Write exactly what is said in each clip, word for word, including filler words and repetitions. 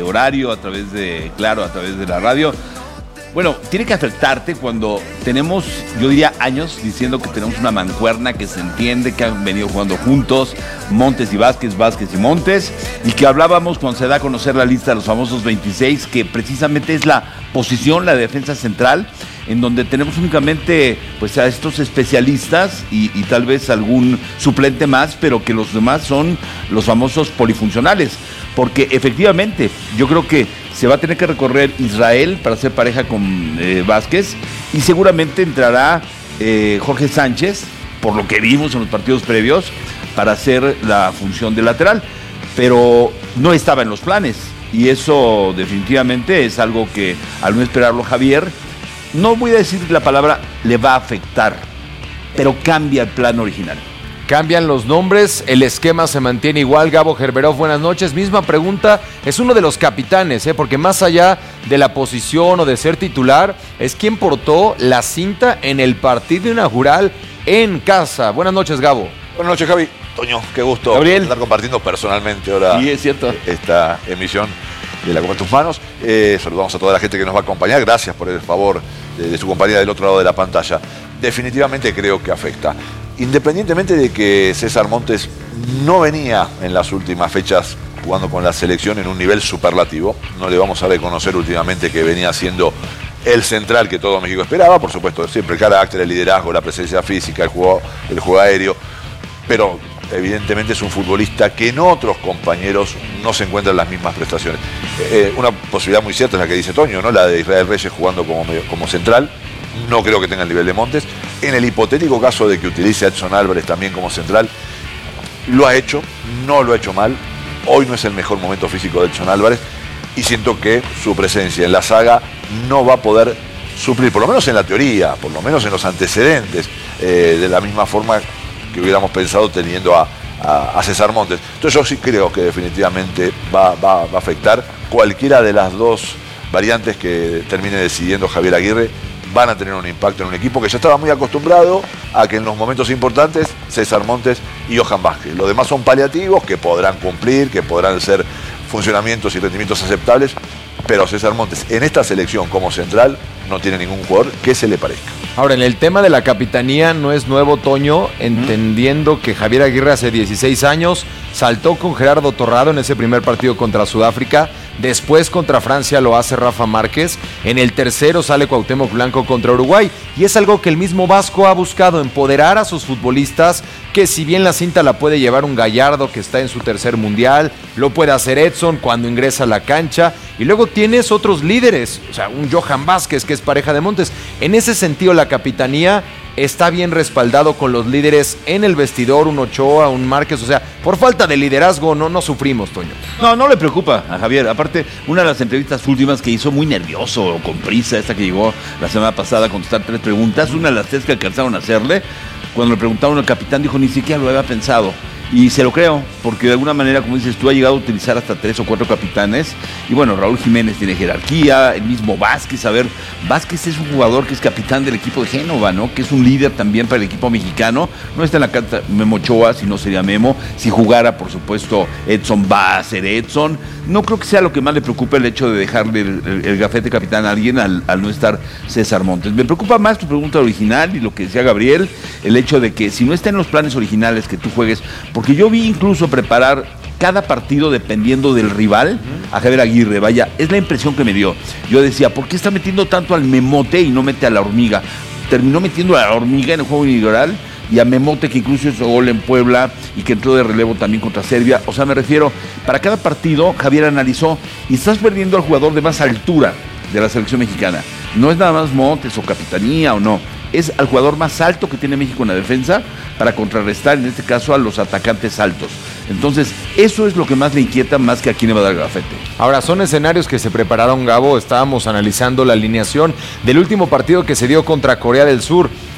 horario, a través de, claro, a través de la radio. Bueno, tiene que afectarte cuando tenemos, yo diría, años diciendo que tenemos una mancuerna que se entiende, que han venido jugando juntos, Montes y Vázquez, Vázquez y Montes, y que hablábamos cuando se da a conocer la lista de los famosos veintiséis, que precisamente es la posición, la defensa central, en donde tenemos únicamente pues a estos especialistas y, y tal vez algún suplente más, pero que los demás son los famosos polifuncionales, porque efectivamente yo creo que se va a tener que recorrer Israel para hacer pareja con eh, Vázquez, y seguramente entrará eh, Jorge Sánchez, por lo que vimos en los partidos previos, para hacer la función de lateral, pero no estaba en los planes, y eso definitivamente es algo que al no esperarlo Javier, no voy a decir la palabra le va a afectar, pero cambia el plan original. Cambian los nombres, el esquema se mantiene igual. Gabo Gerberov, buenas noches. Misma pregunta, es uno de los capitanes, ¿eh? Porque más allá de la posición o de ser titular, es quien portó la cinta en el partido inaugural en casa. Buenas noches, Gabo. Buenas noches, Javi. Toño, qué gusto Gabriel. Estar compartiendo personalmente ahora sí, es cierto. esta emisión de La Copa en tus manos. Eh, saludamos a toda la gente que nos va a acompañar. Gracias por el favor de, de su compañía del otro lado de la pantalla. Definitivamente creo que afecta. Independientemente de que César Montes no venía en las últimas fechas jugando con la selección en un nivel superlativo, no le vamos a reconocer últimamente que venía siendo el central que todo México esperaba, por supuesto, siempre el carácter, el liderazgo, la presencia física, el juego, el juego aéreo, pero evidentemente es un futbolista que en otros compañeros no se encuentran las mismas prestaciones. Eh, una posibilidad muy cierta es la que dice Toño, ¿no? La de Israel Reyes jugando como, como central. No creo que tenga el nivel de Montes. En el hipotético caso de que utilice a Edson Álvarez también como central, lo ha hecho, no lo ha hecho mal. Hoy no es el mejor momento físico de Edson Álvarez y siento que su presencia en la saga no va a poder suplir, por lo menos en la teoría, por lo menos en los antecedentes, eh, de la misma forma que hubiéramos pensado teniendo a, a, a César Montes. Entonces yo sí creo que definitivamente va, va, va a afectar cualquiera de las dos variantes que termine decidiendo Javier Aguirre. Van a tener un impacto en un equipo que ya estaba muy acostumbrado a que en los momentos importantes César Montes y Johan Vázquez. Los demás son paliativos que podrán cumplir, que podrán ser funcionamientos y rendimientos aceptables, pero César Montes en esta selección como central no tiene ningún jugador que se le parezca. Ahora, en el tema de la capitanía no es nuevo, Toño, entendiendo que Javier Aguirre hace dieciséis años saltó con Gerardo Torrado en ese primer partido contra Sudáfrica, después contra Francia lo hace Rafa Márquez, en el tercero sale Cuauhtémoc Blanco contra Uruguay, y es algo que el mismo Vasco ha buscado, empoderar a sus futbolistas, que si bien la cinta la puede llevar un Gallardo que está en su tercer mundial, lo puede hacer Edson cuando ingresa a la cancha, y luego tienes otros líderes, o sea, un Johan Vázquez que es pareja de Montes. En ese sentido la capitanía está bien respaldado con los líderes en el vestidor, un Ochoa, un Márquez, o sea, por falta de liderazgo no, no sufrimos, Toño. No, no le preocupa a Javier. Aparte, una de las entrevistas últimas que hizo muy nervioso, con prisa, esta que llegó la semana pasada a contestar tres preguntas, una de las tres que alcanzaron a hacerle, cuando le preguntaron al capitán, dijo, ni siquiera lo había pensado. Y se lo creo, porque de alguna manera, como dices tú, ha llegado a utilizar hasta tres o cuatro capitanes. Y bueno, Raúl Jiménez tiene jerarquía, el mismo Vázquez. A ver, Vázquez es un jugador que es capitán del equipo de Génova, ¿no? Que es un líder también para el equipo mexicano. No está en la carta Memo Ochoa, si no sería Memo. Si jugara, por supuesto, Edson va a ser Edson. No creo que sea lo que más le preocupe el hecho de dejarle el, el, el gafete capitán a alguien al, al no estar César Montes. Me preocupa más tu pregunta original y lo que decía Gabriel, el hecho de que si no está en los planes originales que tú juegues, porque yo vi incluso preparar cada partido dependiendo del rival a Javier Aguirre, vaya, es la impresión que me dio. Yo decía, ¿por qué está metiendo tanto al Memote y no mete a la Hormiga? Terminó metiendo a la Hormiga en el juego inaugural y a Memote, que incluso hizo gol en Puebla y que entró de relevo también contra Serbia. O sea, me refiero, para cada partido Javier analizó y estás perdiendo al jugador de más altura de la selección mexicana. No es nada más Montes o Capitanía o no, es al jugador más alto que tiene México en la defensa para contrarrestar, en este caso, a los atacantes altos. Entonces, eso es lo que más le inquieta, más que a quién le va a dar el gafete. Ahora, son escenarios que se prepararon, Gabo. Estábamos analizando la alineación del último partido que se dio contra Corea del Sur.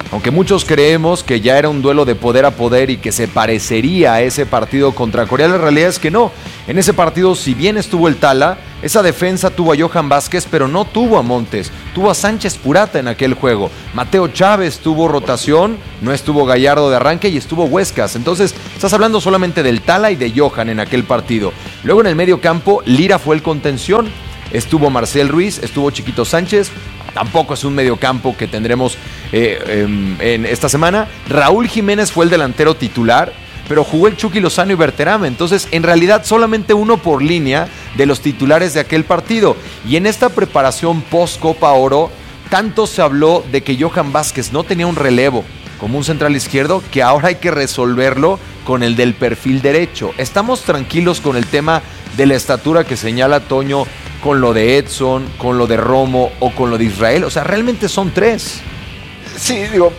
Aunque muchos creemos que ya era un duelo de poder a poder y que se parecería a ese partido contra Corea, la realidad es que no. En ese partido, si bien estuvo el Tala, esa defensa tuvo a Johan Vázquez, pero no tuvo a Montes. Tuvo a Sánchez Purata en aquel juego. Mateo Chávez tuvo rotación, no estuvo Gallardo de arranque y estuvo Huescas. Entonces, estás hablando solamente del Tala y de Johan en aquel partido. Luego en el medio campo, Lira fue el contención. Estuvo Marcel Ruiz, estuvo Chiquito Sánchez. Tampoco es un mediocampo que tendremos eh, eh, en esta semana. Raúl Jiménez fue el delantero titular, pero jugó el Chucky Lozano y Berterame. Entonces, en realidad, solamente uno por línea de los titulares de aquel partido. Y en esta preparación post-Copa Oro, tanto se habló de que Johan Vázquez no tenía un relevo como un central izquierdo, que ahora hay que resolverlo con el del perfil derecho. Estamos tranquilos con el tema de la estatura que señala Toño, con lo de Edson, con lo de Romo o con lo de Israel. O sea, realmente son tres. Sí, digo,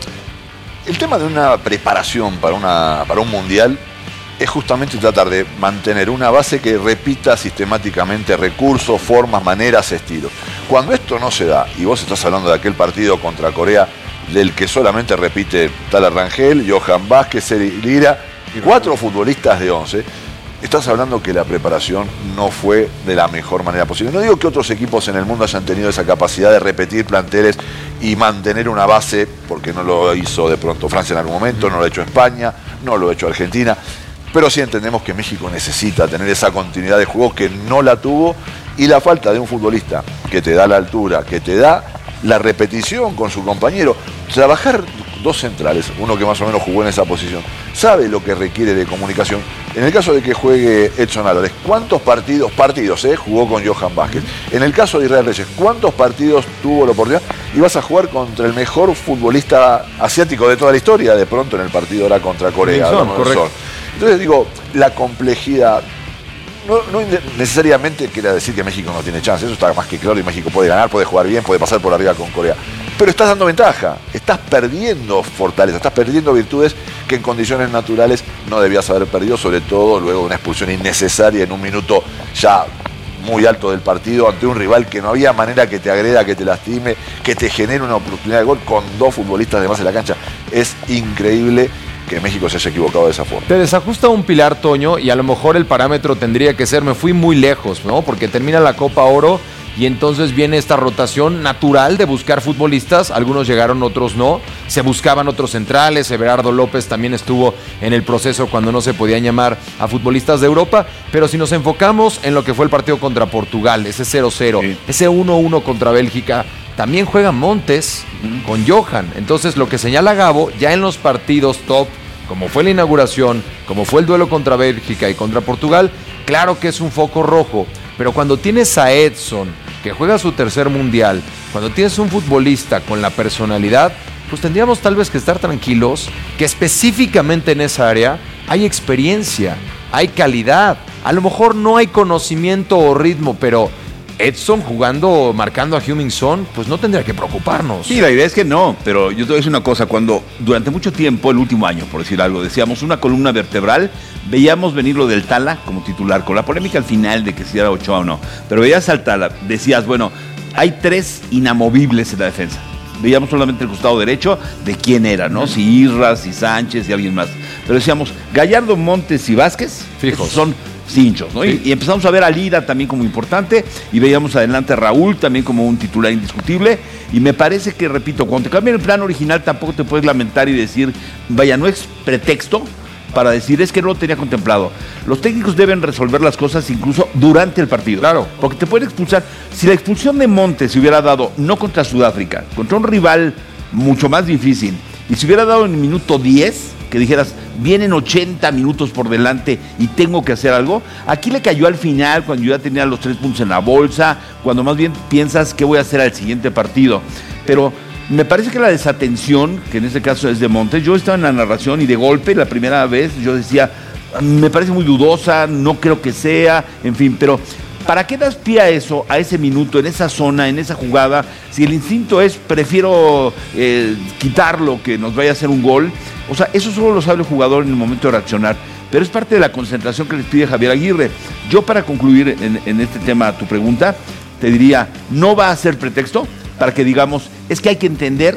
el tema de una preparación para, una, para un mundial es justamente tratar de mantener una base que repita sistemáticamente recursos, formas, maneras, estilos. Cuando esto no se da, y vos estás hablando de aquel partido contra Corea, del que solamente repite Tala Rangel, Johan Vázquez, Eri Lira, cuatro futbolistas de once, estás hablando que la preparación no fue de la mejor manera posible. No digo que otros equipos en el mundo hayan tenido esa capacidad de repetir planteles y mantener una base, porque no lo hizo de pronto Francia en algún momento, no lo ha hecho España, no lo ha hecho Argentina, pero sí entendemos que México necesita tener esa continuidad de juego que no la tuvo, y la falta de un futbolista que te da la altura, que te da la repetición con su compañero. Trabajar dos centrales, uno que más o menos jugó en esa posición, sabe lo que requiere de comunicación. En el caso de que juegue Edson Álvarez, ¿cuántos partidos, partidos eh, jugó con Johan Vázquez? En el caso de Israel Reyes, ¿cuántos partidos tuvo la oportunidad? Y vas a jugar contra el mejor futbolista asiático de toda la historia, de pronto en el partido era contra Corea. Son, correcto. Entonces digo, la complejidad no, no necesariamente quiere decir que México no tiene chance, eso está más que claro, y México puede ganar, puede jugar bien, puede pasar por arriba con Corea. Pero estás dando ventaja, estás perdiendo fortaleza, estás perdiendo virtudes que en condiciones naturales no debías haber perdido, sobre todo luego de una expulsión innecesaria en un minuto ya muy alto del partido ante un rival que no había manera que te agreda, que te lastime, que te genere una oportunidad de gol con dos futbolistas además en la cancha. Es increíble que México se haya equivocado de esa forma. Te desajusta un pilar, Toño, y a lo mejor el parámetro tendría que ser, me fui muy lejos, ¿no? Porque termina la Copa Oro y entonces viene esta rotación natural de buscar futbolistas, algunos llegaron, otros no, se buscaban otros centrales, Everardo López también estuvo en el proceso cuando no se podían llamar a futbolistas de Europa, pero si nos enfocamos en lo que fue el partido contra Portugal, ese cero cero, sí, ese uno uno contra Bélgica, también juega Montes uh-huh. con Johan, entonces lo que señala Gabo, ya en los partidos top, como fue la inauguración, como fue el duelo contra Bélgica y contra Portugal, claro que es un foco rojo, pero cuando tienes a Edson, que juega su tercer mundial, cuando tienes un futbolista con la personalidad, pues tendríamos tal vez que estar tranquilos, que específicamente en esa área hay experiencia, hay calidad, a lo mejor no hay conocimiento o ritmo, pero Edson jugando, marcando a Heung-min Son, pues no tendría que preocuparnos. Sí, la idea es que no, pero yo te voy a decir una cosa, cuando durante mucho tiempo, el último año, por decir algo, decíamos una columna vertebral, veíamos venir lo del Tala como titular, con la polémica al final de que si era Ochoa o no, pero veías al Tala, decías, bueno, hay tres inamovibles en la defensa. Veíamos solamente el costado derecho de quién era, ¿no? Si Irra, si Sánchez y alguien más. Pero decíamos, Gallardo, Montes y Vázquez, fijos, son cinchos, ¿no? Sí. Y, y empezamos a ver a Lira también como importante y veíamos adelante a Raúl también como un titular indiscutible, y me parece que, repito, cuando te cambian el plan original tampoco te puedes lamentar y decir, vaya, no es pretexto para decir, es que no lo tenía contemplado. Los técnicos deben resolver las cosas incluso durante el partido. Claro. Porque te pueden expulsar. Si la expulsión de Montes se hubiera dado no contra Sudáfrica, contra un rival mucho más difícil, y se hubiera dado en el minuto diez, que dijeras, vienen ochenta minutos por delante y tengo que hacer algo, aquí le cayó al final, cuando yo ya tenía los tres puntos en la bolsa, cuando más bien piensas qué voy a hacer al siguiente partido. Pero me parece que la desatención, que en este caso es de Montes, yo estaba en la narración y de golpe, la primera vez, yo decía, me parece muy dudosa, no creo que sea, en fin, pero ¿para qué das pie a eso, a ese minuto, en esa zona, en esa jugada? Si el instinto es, prefiero eh, quitarlo que nos vaya a hacer un gol. O sea, eso solo lo sabe el jugador en el momento de reaccionar. Pero es parte de la concentración que les pide Javier Aguirre. Yo, para concluir en, en este tema, tu pregunta, te diría, no va a ser pretexto para que digamos, es que hay que entender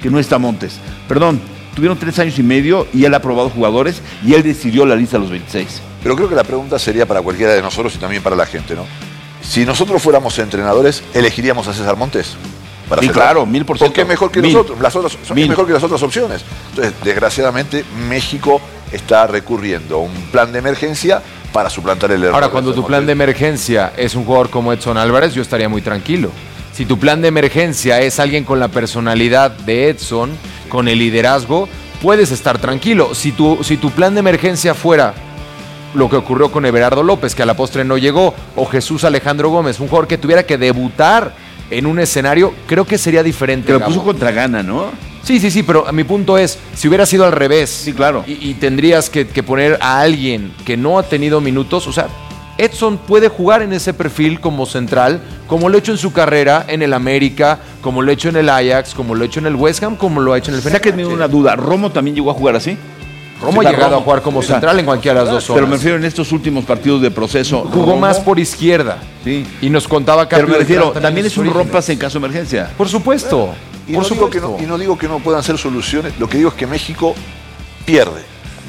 que no está Montes. Perdón, tuvieron tres años y medio y él ha probado jugadores y él decidió la lista a los veintiséis. Pero creo que la pregunta sería para cualquiera de nosotros y también para la gente, ¿no? Si nosotros fuéramos entrenadores, ¿elegiríamos a César Montes? Sí, claro, mil por ciento. Porque es mejor que mil. nosotros, las otras, es Mil. mejor que las otras opciones. Entonces, desgraciadamente, México está recurriendo a un plan de emergencia para suplantar el error. Ahora, cuando tu plan de emergencia es un jugador como Edson Álvarez, yo estaría muy tranquilo. Si tu plan de emergencia es alguien con la personalidad de Edson, con el liderazgo, puedes estar tranquilo. Si tu, si tu plan de emergencia fuera lo que ocurrió con Everardo López, que a la postre no llegó, o Jesús Alejandro Gómez, un jugador que tuviera que debutar en un escenario, creo que sería diferente. Que lo Gabo. puso contra Ghana, ¿no? Sí, sí, sí, pero mi punto es, si hubiera sido al revés, Sí, claro. y, y tendrías que, que poner a alguien que no ha tenido minutos, o sea, Edson puede jugar en ese perfil como central, como lo ha hecho en su carrera en el América, como lo ha hecho en el Ajax, como lo ha hecho en el West Ham, como lo ha hecho en el Sáquenme Fenerbahce. una duda, ¿Romo también llegó a jugar así? Romo Sí, ha llegado Romo. a jugar como O sea, central en cualquiera de las dos zonas. Pero me refiero en estos últimos partidos de proceso. Jugó Romo, más por izquierda. Sí. Y nos contaba Pero Capi me refiero, Beltrán también es sus un orígenes. rompas en caso de emergencia. Por supuesto. Y por no, digo que supuesto. no, y no digo que no puedan ser soluciones, lo que digo es que México pierde.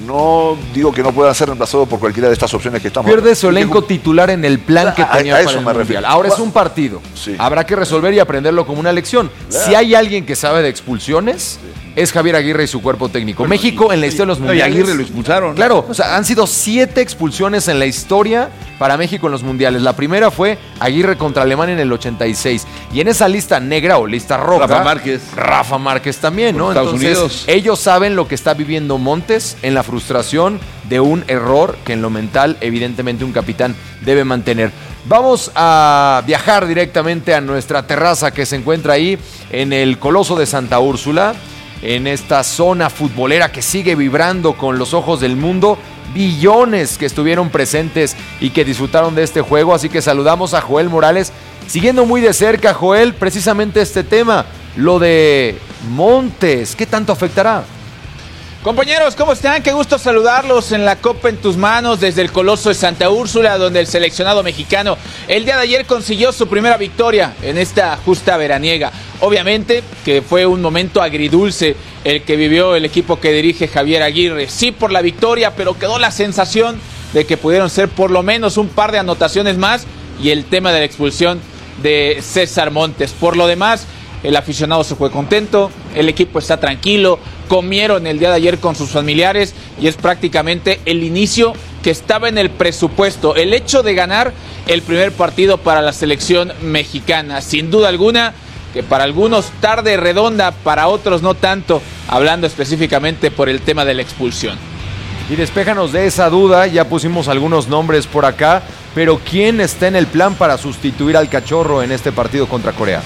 No digo que no puedan ser reemplazados por cualquiera de estas opciones que estamos Pierde su hablando. elenco titular en el plan que A- a tenía eso para el me Mundial. refiero. Ahora es un partido. Sí. Habrá que resolver y aprenderlo como una lección. Claro. Si hay alguien que sabe de expulsiones, es Javier Aguirre y su cuerpo técnico. México en la historia de los No, y mundiales. Aguirre lo expulsaron. Claro, o sea, han sido siete expulsiones en la historia para México en los mundiales. La primera fue Aguirre contra Alemania en el ochenta y seis. Y en esa lista negra o lista roja, Rafa Márquez. Rafa Márquez también, ¿no? Por Estados Entonces, Unidos. ellos saben lo que está viviendo Montes en la frustración de un error que en lo mental, evidentemente, un capitán debe mantener. Vamos a viajar directamente a nuestra terraza que se encuentra ahí en el Coloso de Santa Úrsula, en esta zona futbolera que sigue vibrando con los ojos del mundo. Billones que estuvieron presentes y que disfrutaron de este juego. Así que saludamos a Joel Morales, siguiendo muy de cerca, Joel, precisamente este tema, lo de Montes. ¿Qué tanto afectará? Compañeros, ¿cómo están? Qué gusto saludarlos en la Copa en tus manos desde el Coloso de Santa Úrsula, donde el seleccionado mexicano el día de ayer consiguió su primera victoria en esta justa veraniega. Obviamente que fue un momento agridulce el que vivió el equipo que dirige Javier Aguirre. Sí por la victoria, pero quedó la sensación de que pudieron ser por lo menos un par de anotaciones más y el tema de la expulsión de César Montes. Por lo demás, el aficionado se fue contento, el equipo está tranquilo, comieron el día de ayer con sus familiares y es prácticamente el inicio que estaba en el presupuesto. El hecho de ganar el primer partido para la selección mexicana, sin duda alguna, que para algunos tarde redonda, para otros no tanto, hablando específicamente por el tema de la expulsión. Y despéjanos de esa duda, ya pusimos algunos nombres por acá, pero ¿quién está en el plan para sustituir al Cachorro en este partido contra Corea?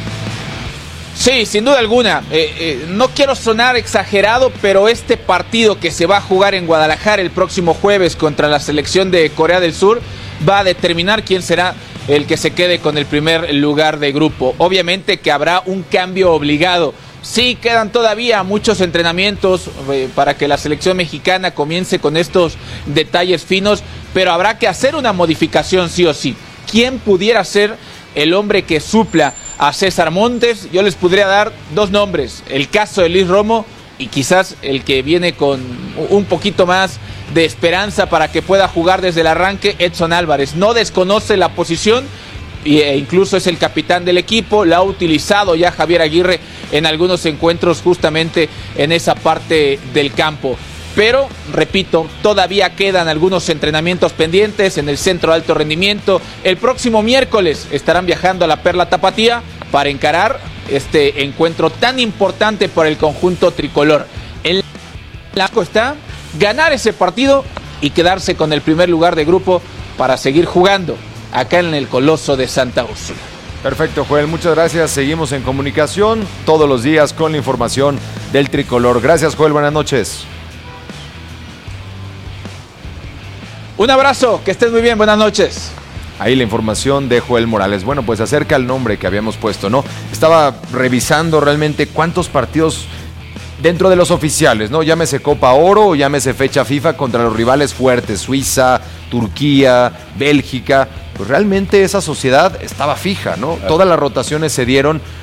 Sí, sin duda alguna. Eh, eh, no quiero sonar exagerado, pero este partido que se va a jugar en Guadalajara el próximo jueves contra la selección de Corea del Sur va a determinar quién será el que se quede con el primer lugar de grupo. Obviamente que habrá un cambio obligado. Sí, quedan todavía muchos entrenamientos eh, para que la selección mexicana comience con estos detalles finos, pero habrá que hacer una modificación sí o sí. ¿Quién pudiera ser el hombre que supla a César Montes? Yo les podría dar dos nombres, el caso de Luis Romo y quizás el que viene con un poquito más de esperanza para que pueda jugar desde el arranque, Edson Álvarez. No desconoce la posición e incluso es el capitán del equipo, la ha utilizado ya Javier Aguirre en algunos encuentros justamente en esa parte del campo. Pero, repito, todavía quedan algunos entrenamientos pendientes en el Centro de Alto Rendimiento. El próximo miércoles estarán viajando a la Perla Tapatía para encarar este encuentro tan importante para el conjunto tricolor. El lazo está ganar ese partido y quedarse con el primer lugar de grupo para seguir jugando acá en el Coloso de Santa Úrsula. Perfecto, Joel, muchas gracias. Seguimos en comunicación todos los días con la información del tricolor. Gracias, Joel, buenas noches. Un abrazo, que estés muy bien, buenas noches. Ahí la información de Joel Morales. Bueno, pues acerca al nombre que habíamos puesto, ¿no? Estaba revisando realmente cuántos partidos dentro de los oficiales, ¿no? Llámese Copa Oro o llámese fecha FIFA contra los rivales fuertes, Suiza, Turquía, Bélgica. Pues realmente esa sociedad estaba fija, ¿no? Claro. Todas las rotaciones se dieron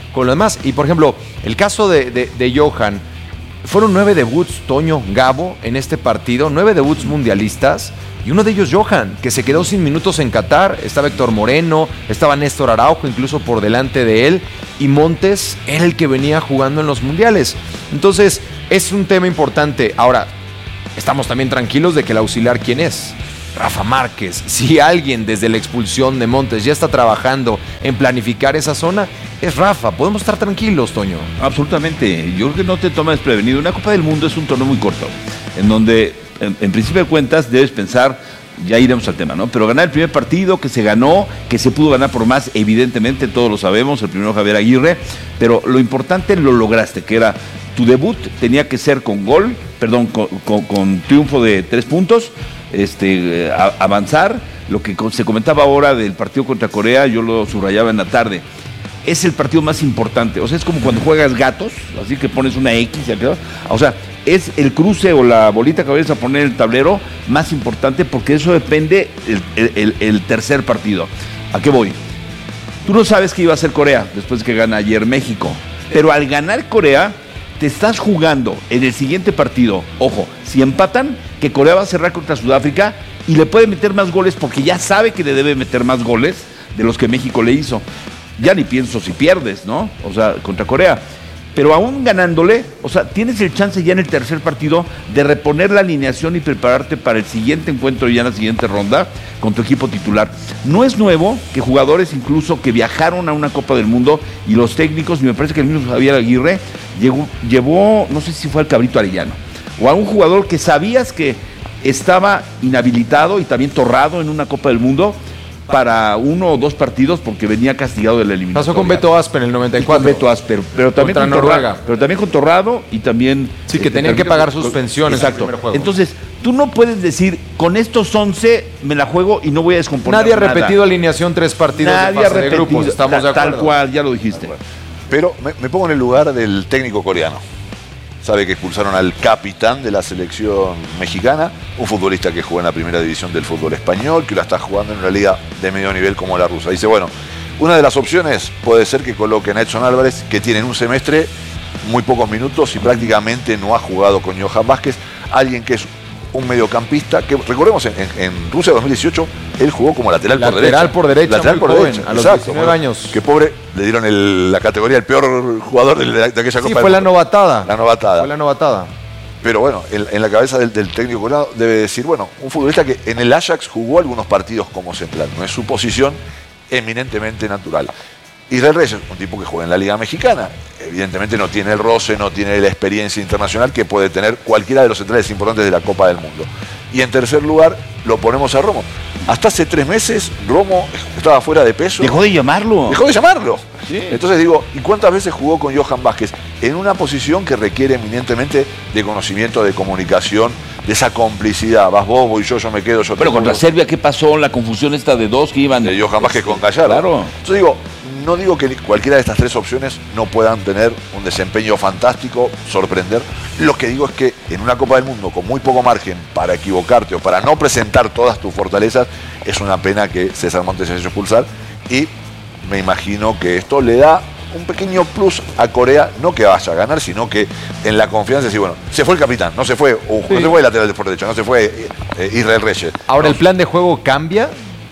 con lo demás. Y por ejemplo, el caso de, de, de Johan, fueron nueve debuts, Toño, Gabo, en este partido, nueve debuts mundialistas, y uno de ellos Johan, que se quedó sin minutos en Qatar. Estaba Héctor Moreno, estaba Néstor Araujo incluso por delante de él, y Montes era el que venía jugando en los mundiales. Entonces, es un tema importante. Ahora, estamos también tranquilos de que el auxiliar, ¿quién es? Rafa Márquez. Si alguien desde la expulsión de Montes ya está trabajando en planificar esa zona, es Rafa. Podemos estar tranquilos, Toño. Absolutamente. Yo creo que no te tomas desprevenido. Una Copa del Mundo es un torneo muy corto, en donde, en, en principio de cuentas, debes pensar, ya iremos al tema, ¿no? Pero ganar el primer partido, que se ganó, que se pudo ganar por más, evidentemente, todos lo sabemos, el primero Javier Aguirre, pero lo importante lo lograste, que era tu debut, tenía que ser con gol, perdón, con, con, con triunfo de tres puntos, este, a, avanzar. Lo que se comentaba ahora del partido contra Corea, yo lo subrayaba en la tarde, es el partido más importante. O sea, es como cuando juegas gatos, así que pones una X, o sea, es el cruce o la bolita que vayas a poner en el tablero más importante, porque eso depende el, el, el tercer partido. ¿A qué voy? Tú no sabes qué iba a hacer Corea después de que gana ayer México, pero al ganar Corea, te estás jugando en el siguiente partido, ojo, si empatan, que Corea va a cerrar contra Sudáfrica y le puede meter más goles porque ya sabe que le debe meter más goles de los que México le hizo. Ya ni pienso si pierdes, ¿no? O sea, contra Corea. Pero aún ganándole, o sea, tienes el chance ya en el tercer partido de reponer la alineación y prepararte para el siguiente encuentro ya en la siguiente ronda con tu equipo titular. No es nuevo que jugadores incluso que viajaron a una Copa del Mundo y los técnicos, y me parece que el mismo Javier Aguirre llegó, llevó, no sé si fue al Cabrito Arellano, o a un jugador que sabías que estaba inhabilitado y también torrado en una Copa del Mundo para uno o dos partidos porque venía castigado de la eliminación. Pasó con Beto Asper en el noventa y cuatro. Con Beto Asper, pero también contra con Noruega. Torrado, pero también con Torrado y también... Sí, que eh, tenían que pagar suspensiones. Exacto. En el primer juego. Entonces, tú no puedes decir, con estos once me la juego y no voy a descomponer Nadie ha nada. repetido alineación tres partidos Nadie de fase ha repetido, de grupos. Estamos ta, de acuerdo. Tal cual, ya lo dijiste. Pero me, me pongo en el lugar del técnico coreano. Sabe que expulsaron al capitán de la selección mexicana, un futbolista que jugó en la primera división del fútbol español, que la está jugando en una liga de medio nivel como la rusa. Dice, bueno, una de las opciones puede ser que coloquen a Edson Álvarez, que tiene en un semestre muy pocos minutos y prácticamente no ha jugado con Johan Vázquez, alguien que es un mediocampista, que recordemos en, en, en Rusia dos mil dieciocho, él jugó como lateral, lateral por derecha. por derecha, lateral muy por joven, derecha, a los exacto, diecinueve años. Que pobre, le dieron el, la categoría el peor jugador de, de aquella Sí, Copa fue del la Mundo. novatada. La novatada. Fue la novatada. Pero bueno, en, en la cabeza del, del técnico coreano debe decir, bueno, un futbolista que en el Ajax jugó algunos partidos como central, no es su posición eminentemente natural. Israel Reyes, un tipo que juega en la Liga Mexicana, evidentemente no tiene el roce, no tiene la experiencia internacional que puede tener cualquiera de los centrales importantes de la Copa del Mundo. Y en tercer lugar, lo ponemos a Romo. Hasta hace tres meses, Romo estaba fuera de peso. Dejó de llamarlo. Dejó de llamarlo. Sí. Entonces digo, ¿y cuántas veces jugó con Johan Vázquez? En una posición que requiere eminentemente de conocimiento, de comunicación, de esa complicidad. Vas vos, voy yo, yo me quedo, yo Pero te contra pongo. Serbia, ¿qué pasó? La confusión esta de dos que iban... De Johan Vázquez con Gallardo. Claro. Entonces digo, no digo que cualquiera de estas tres opciones no puedan tener un desempeño fantástico, sorprender. Lo que digo es que en una Copa del Mundo con muy poco margen para equivocarte o para no presentar todas tus fortalezas, es una pena que César Montes se haya hecho expulsar. Y me imagino que esto le da un pequeño plus a Corea, no que vaya a ganar, sino que en la confianza de decir, bueno, se fue el capitán, no se fue, uh, Sí. no se fue el lateral de por derecho, no se fue eh, Israel Reyes. Ahora, No, ¿el plan de juego cambia?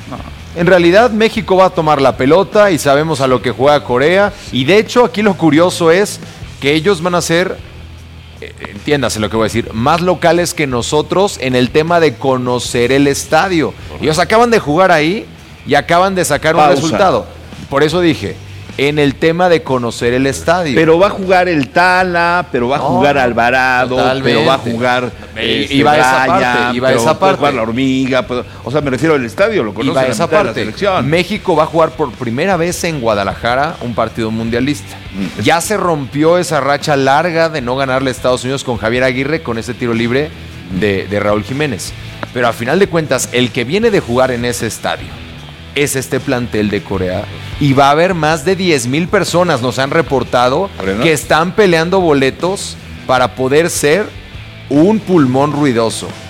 En realidad, México va a tomar la pelota y sabemos a lo que juega Corea. Y de hecho, aquí lo curioso es que ellos van a ser, eh, entiéndase lo que voy a decir, más locales que nosotros en el tema de conocer el estadio. Ellos acaban de jugar ahí y acaban de sacar un Pausa. resultado. Por eso dije, en el tema de conocer el estadio. Pero va a jugar el Tala, pero va a No, jugar Alvarado, totalmente. pero va a jugar Y- este, iba a esa Bryan, parte, iba a pero esa puede parte. jugar la hormiga, puede- o sea, me refiero al estadio, lo Y conoce va la esa mitad de la parte. selección. México va a jugar por primera vez en Guadalajara un partido mundialista. Mm. Ya se rompió esa racha larga de no ganarle a Estados Unidos con Javier Aguirre con ese tiro libre de, de Raúl Jiménez. Pero a final de cuentas, el que viene de jugar en ese estadio es este plantel de Corea. Y va a haber más de diez mil personas, nos han reportado, ¿no? que están peleando boletos para poder ser un pulmón ruidoso.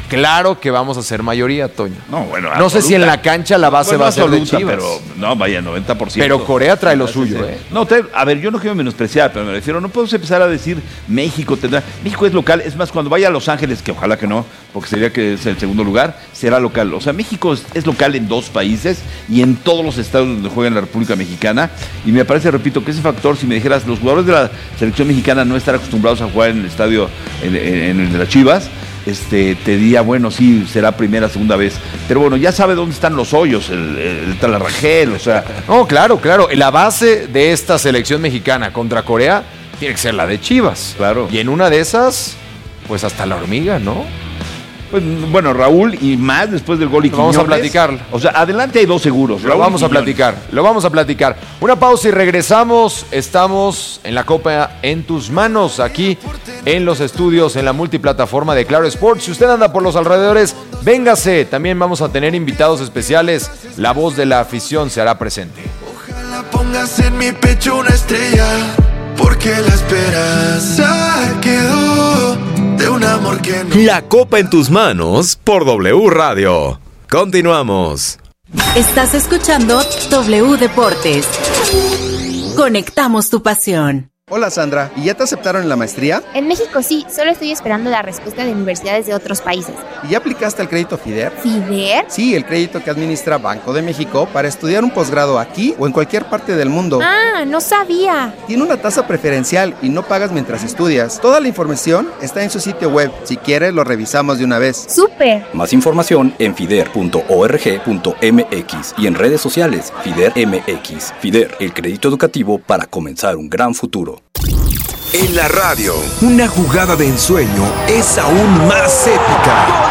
Claro que vamos a ser mayoría, Toño. No, bueno, no sé si en la cancha la base bueno, va a ser absoluta, de Chivas. Pero no, vaya, noventa por ciento. Pero Corea trae lo suyo, ¿eh? No, te, a ver, yo no quiero menospreciar, pero me refiero, no podemos empezar a decir México tendrá. México es local, es más, cuando vaya a Los Ángeles, que ojalá que no, porque sería que es el segundo lugar, será local. O sea, México es, es local en dos países y en todos los estados donde juega en la República Mexicana. Y me parece, repito, que ese factor, si me dijeras, los jugadores de la selección mexicana no están acostumbrados a jugar en el estadio, en, en, en el de las Chivas, Este, te diría, bueno, sí, será primera, segunda vez. Pero bueno, ya sabe dónde están los hoyos, el, el Talarrangel, o sea. No, claro, claro. La base de esta selección mexicana contra Corea tiene que ser la de Chivas. Claro. Y en una de esas, pues hasta la hormiga, ¿no? Pues, bueno, Raúl y más después del gol y Vamos a platicar. O sea, adelante hay dos seguros. Lo Raúl vamos y a platicar, lo vamos a platicar. Una pausa y regresamos. Estamos en la Copa en tus manos, aquí en los estudios, en la multiplataforma de Claro Sports. Si usted anda por los alrededores, véngase. También vamos a tener invitados especiales. La voz de la afición se hará presente. Ojalá pongas en mi pecho una estrella, porque la esperanza quedó de un amor que no. La Copa en tus manos por W Radio. Continuamos. Estás escuchando W Deportes. Conectamos tu pasión. Hola Sandra, ¿y ya te aceptaron en la maestría? En México sí, solo estoy esperando la respuesta de universidades de otros países. ¿Y ya aplicaste al crédito FIDER? ¿FIDER? Sí, el crédito que administra Banco de México para estudiar un posgrado aquí o en cualquier parte del mundo. Ah, no sabía. Tiene una tasa preferencial y no pagas mientras estudias. Toda la información está en su sitio web. Si quieres, lo revisamos de una vez. ¡Súper! Más información en fider punto org punto m x y en redes sociales FIDER M X. FIDER, el crédito educativo para comenzar un gran futuro. En la radio, una jugada de ensueño es aún más épica. ¡Gol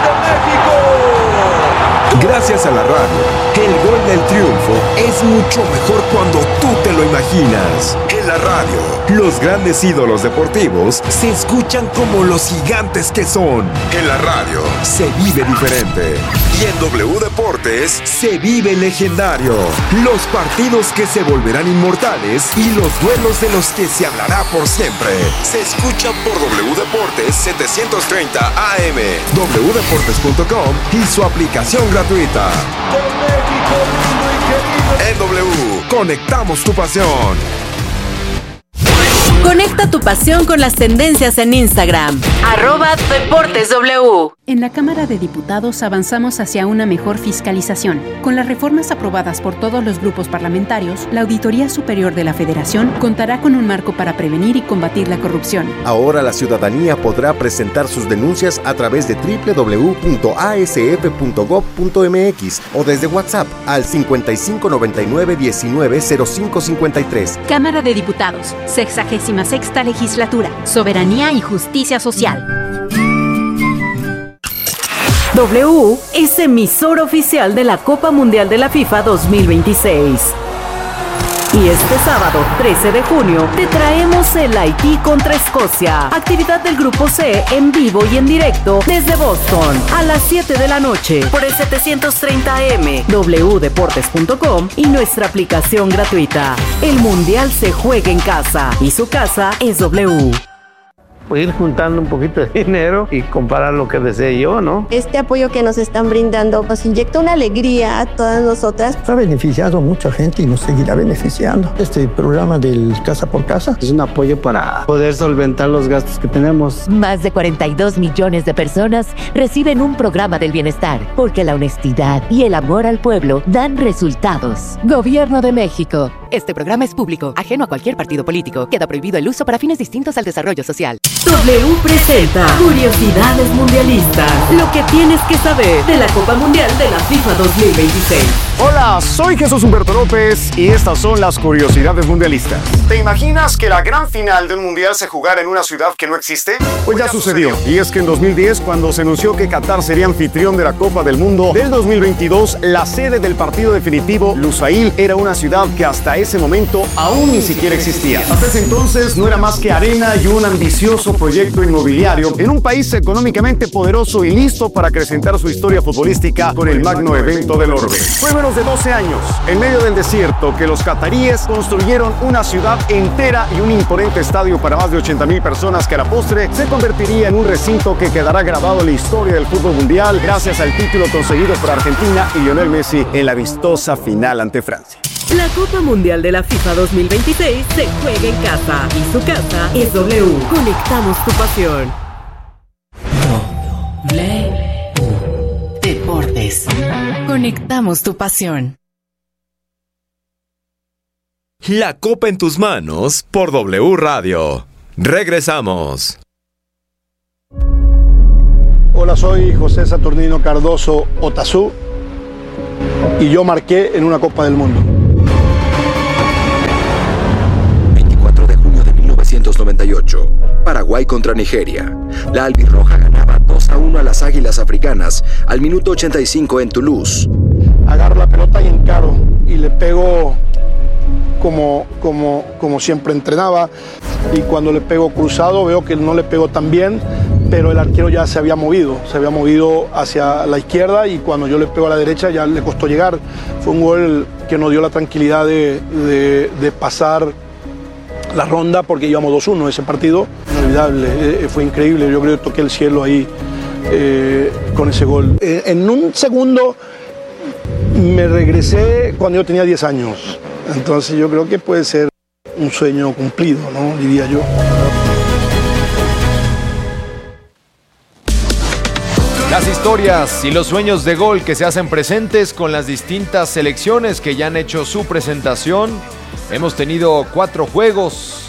de México! Gracias a la radio, el gol del triunfo es mucho mejor cuando tú te lo imaginas. En la radio, los grandes ídolos deportivos se escuchan como los gigantes que son. En la radio, se vive diferente. Y en W Deportes, se vive legendario. Los partidos que se volverán inmortales y los duelos de los que se hablará por siempre. Se escucha por W Deportes setecientos treinta A M, w deportes punto com y su aplicación gratuita. En W, conectamos tu pasión. Conecta tu pasión con las tendencias en Instagram. Arroba Deportes W. En la Cámara de Diputados avanzamos hacia una mejor fiscalización. Con las reformas aprobadas por todos los grupos parlamentarios, la Auditoría Superior de la Federación contará con un marco para prevenir y combatir la corrupción. Ahora la ciudadanía podrá presentar sus denuncias a través de doble u doble u doble u punto a s f punto gob punto m x o desde WhatsApp al cincuenta y cinco noventa y nueve diecinueve cero cinco cincuenta y tres. Cámara de Diputados, sexagésima sexta legislatura, soberanía y justicia social. W es emisor oficial de la Copa Mundial de la FIFA dos mil veintiséis. Y este sábado, trece de junio, te traemos el Haití contra Escocia. Actividad del Grupo C en vivo y en directo desde Boston a las siete de la noche por el setecientos treinta A M, w deportes punto com y nuestra aplicación gratuita. El Mundial se juega en casa y su casa es W. Ir juntando un poquito de dinero y comprar lo que desee yo, ¿no? Este apoyo que nos están brindando nos inyecta una alegría a todas nosotras. Ha beneficiado a mucha gente y nos seguirá beneficiando. Este programa del Casa por Casa es un apoyo para poder solventar los gastos que tenemos. Más de cuarenta y dos millones de personas reciben un programa del bienestar, porque la honestidad y el amor al pueblo dan resultados. Gobierno de México. Este programa es público, ajeno a cualquier partido político. Queda prohibido el uso para fines distintos al desarrollo social. W presenta Curiosidades Mundialistas. Lo que tienes que saber de la Copa Mundial de la FIFA dos mil veintiséis. Hola, soy Jesús Humberto López y estas son las Curiosidades Mundialistas. ¿Te imaginas que la gran final de un mundial se jugara en una ciudad que no existe? Pues ya sucedió. Y es que en dos mil diez, cuando se anunció que Qatar sería anfitrión de la Copa del Mundo del dos mil veintidós, la sede del partido definitivo, Lusail, era una ciudad que hasta ese momento aún ni siquiera existía. Hasta ese entonces no era más que arena y un ambicioso proyecto inmobiliario en un país económicamente poderoso y listo para acrecentar su historia futbolística con el magno evento del orbe. Fue bueno menos de doce años, en medio del desierto, que los cataríes construyeron una ciudad entera y un imponente estadio para más de ochenta mil personas que a la postre se convertiría en un recinto que quedará grabado en la historia del fútbol mundial gracias al título conseguido por Argentina y Lionel Messi en la vistosa final ante Francia. La Copa Mundial de la FIFA dos mil veintiséis se juega en casa y su casa es W. Conectamos tu pasión. W Deportes. Conectamos tu pasión. La Copa en tus manos por W Radio. Regresamos. Hola, soy José Saturnino Cardoso Otazú y yo marqué en una Copa del Mundo. veinticuatro de junio de mil novecientos noventa y ocho, Paraguay contra Nigeria. La albirroja ganaba dos a uno a las Águilas Africanas al minuto ochenta y cinco en Toulouse. Agarro la pelota y encaro y le pego como, como, como siempre entrenaba, y cuando le pego cruzado veo que no le pego tan bien, pero el arquero ya se había movido, se había movido hacia la izquierda, y cuando yo le pego a la derecha ya le costó llegar. Fue un gol que nos dio la tranquilidad de, de, de pasar la ronda, porque íbamos dos uno ese partido. Inolvidable, eh, fue increíble, yo creo que toqué el cielo ahí eh, con ese gol. Eh, en un segundo me regresé cuando yo tenía diez años, entonces yo creo que puede ser un sueño cumplido, ¿no? Diría yo. Las historias y los sueños de gol que se hacen presentes con las distintas selecciones que ya han hecho su presentación. Hemos tenido cuatro juegos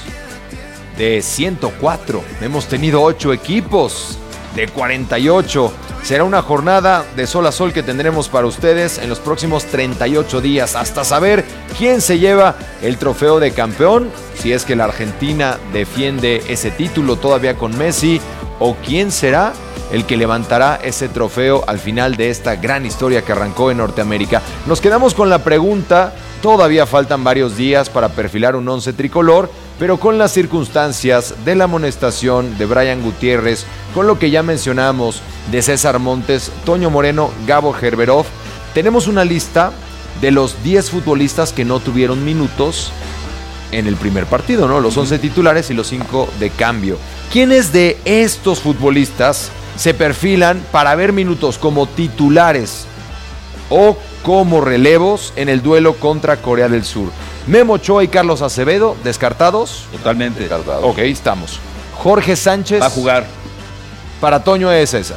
de ciento cuatro. Hemos tenido ocho equipos de cuarenta y ocho. Será una jornada de sol a sol que tendremos para ustedes en los próximos treinta y ocho días, hasta saber quién se lleva el trofeo de campeón, si es que la Argentina defiende ese título todavía con Messi, o quién será el que levantará ese trofeo al final de esta gran historia que arrancó en Norteamérica. Nos quedamos con la pregunta, todavía faltan varios días para perfilar un once tricolor, pero con las circunstancias de la amonestación de Brian Gutiérrez, con lo que ya mencionamos de César Montes, Toño Moreno, Gabo Gerberov, tenemos una lista de los diez futbolistas que no tuvieron minutos en el primer partido, ¿no? Los once titulares y los cinco de cambio. ¿Quiénes de estos futbolistas se perfilan para ver minutos como titulares o como relevos en el duelo contra Corea del Sur? Memo Ochoa y Carlos Acevedo, ¿descartados? Totalmente. Descartados. Ok, estamos. Jorge Sánchez. Va a jugar. Para Toño es esa.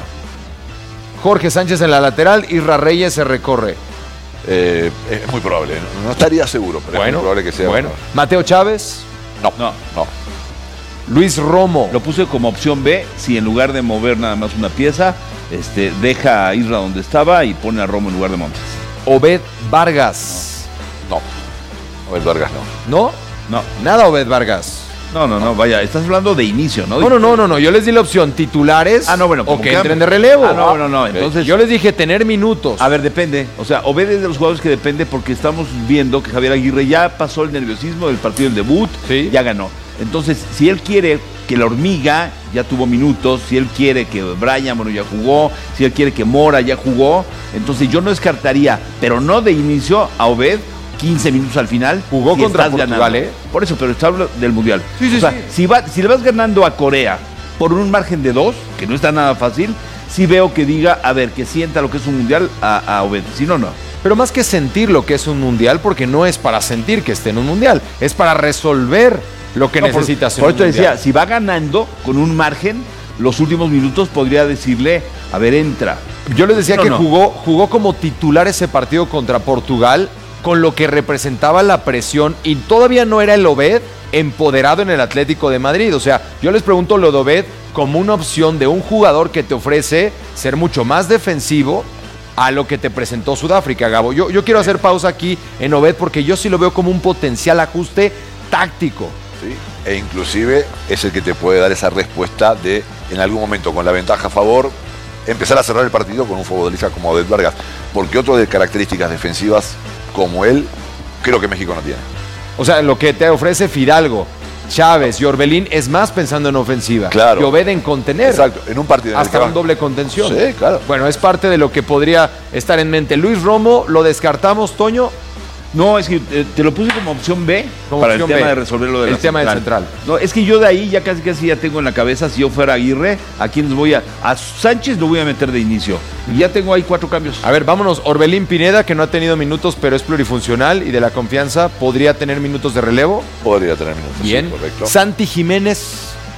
Jorge Sánchez en la lateral, Isra Reyes se recorre. Eh, es muy probable, no, no estaría seguro, pero bueno, es muy probable que sea. Bueno, Mateo Chávez. No, no, no. Luis Romo. Lo puse como opción B, si en lugar de mover nada más una pieza, este, deja a Isra donde estaba y pone a Romo en lugar de Montes. Obed Vargas. No. Obed Vargas no. ¿No? No. Nada Obed Vargas. No, no, no, vaya, estás hablando de inicio, ¿no? No, no, no, no, no. Yo les di la opción titulares ah, no, bueno, o que cambio. entren de relevo. Ah, no, no, no. Entonces, yo les dije tener minutos. A ver, depende. O sea, Obed es de los jugadores que depende, porque estamos viendo que Javier Aguirre ya pasó el nerviosismo del partido del debut, sí, ya ganó. Entonces, si él quiere que la hormiga ya tuvo minutos, si él quiere que Brian, bueno, ya jugó, si él quiere que Mora ya jugó, entonces yo no descartaría, pero no de inicio, a Obed, quince minutos al final. Jugó si contra estás Portugal, ¿eh? Por eso, pero está hablando del Mundial. Sí, sí, o sea, sí. Si, va, si le vas ganando a Corea por un margen de dos, que no está nada fácil, sí veo que diga, a ver, que sienta lo que es un Mundial a, a Obed, si no, no. Pero más que sentir lo que es un Mundial, porque no es para sentir que esté en un Mundial, es para resolver lo que no, necesita hacer. Por eso decía, si va ganando con un margen, los últimos minutos podría decirle, a ver, entra. Yo les decía no, que no. jugó, jugó como titular ese partido contra Portugal, con lo que representaba la presión, y todavía no era el Obed empoderado en el Atlético de Madrid. O sea, yo les pregunto lo de Obed como una opción de un jugador que te ofrece ser mucho más defensivo a lo que te presentó Sudáfrica, Gabo. Yo, yo quiero hacer pausa aquí en Obed, porque yo sí lo veo como un potencial ajuste táctico. Sí, e inclusive es el que te puede dar esa respuesta de, en algún momento, con la ventaja a favor, empezar a cerrar el partido con un futbolista como Obed Vargas. Porque otro de características defensivas como él, creo que México no tiene. O sea, lo que te ofrece Fidalgo. Chávez y Orbelín es más pensando en ofensiva. Claro. Y Obed en contener. Exacto, en un partido. Hasta en un doble contención. Sí, claro. Bueno, es parte de lo que podría estar en mente. Luis Romo, ¿lo descartamos, Toño? No, es que eh, te lo puse como opción B Como para opción el tema B. de resolver lo de El la tema del central. central. No, es que yo de ahí ya casi casi ya tengo en la cabeza, si yo fuera Aguirre, a quienes voy a... A Sánchez lo voy a meter de inicio. Y ya tengo ahí cuatro cambios. A ver, vámonos. Orbelín Pineda, que no ha tenido minutos, pero es plurifuncional y de la confianza, ¿podría tener minutos de relevo? Podría tener minutos, Bien. sí, correcto. Santi Jiménez.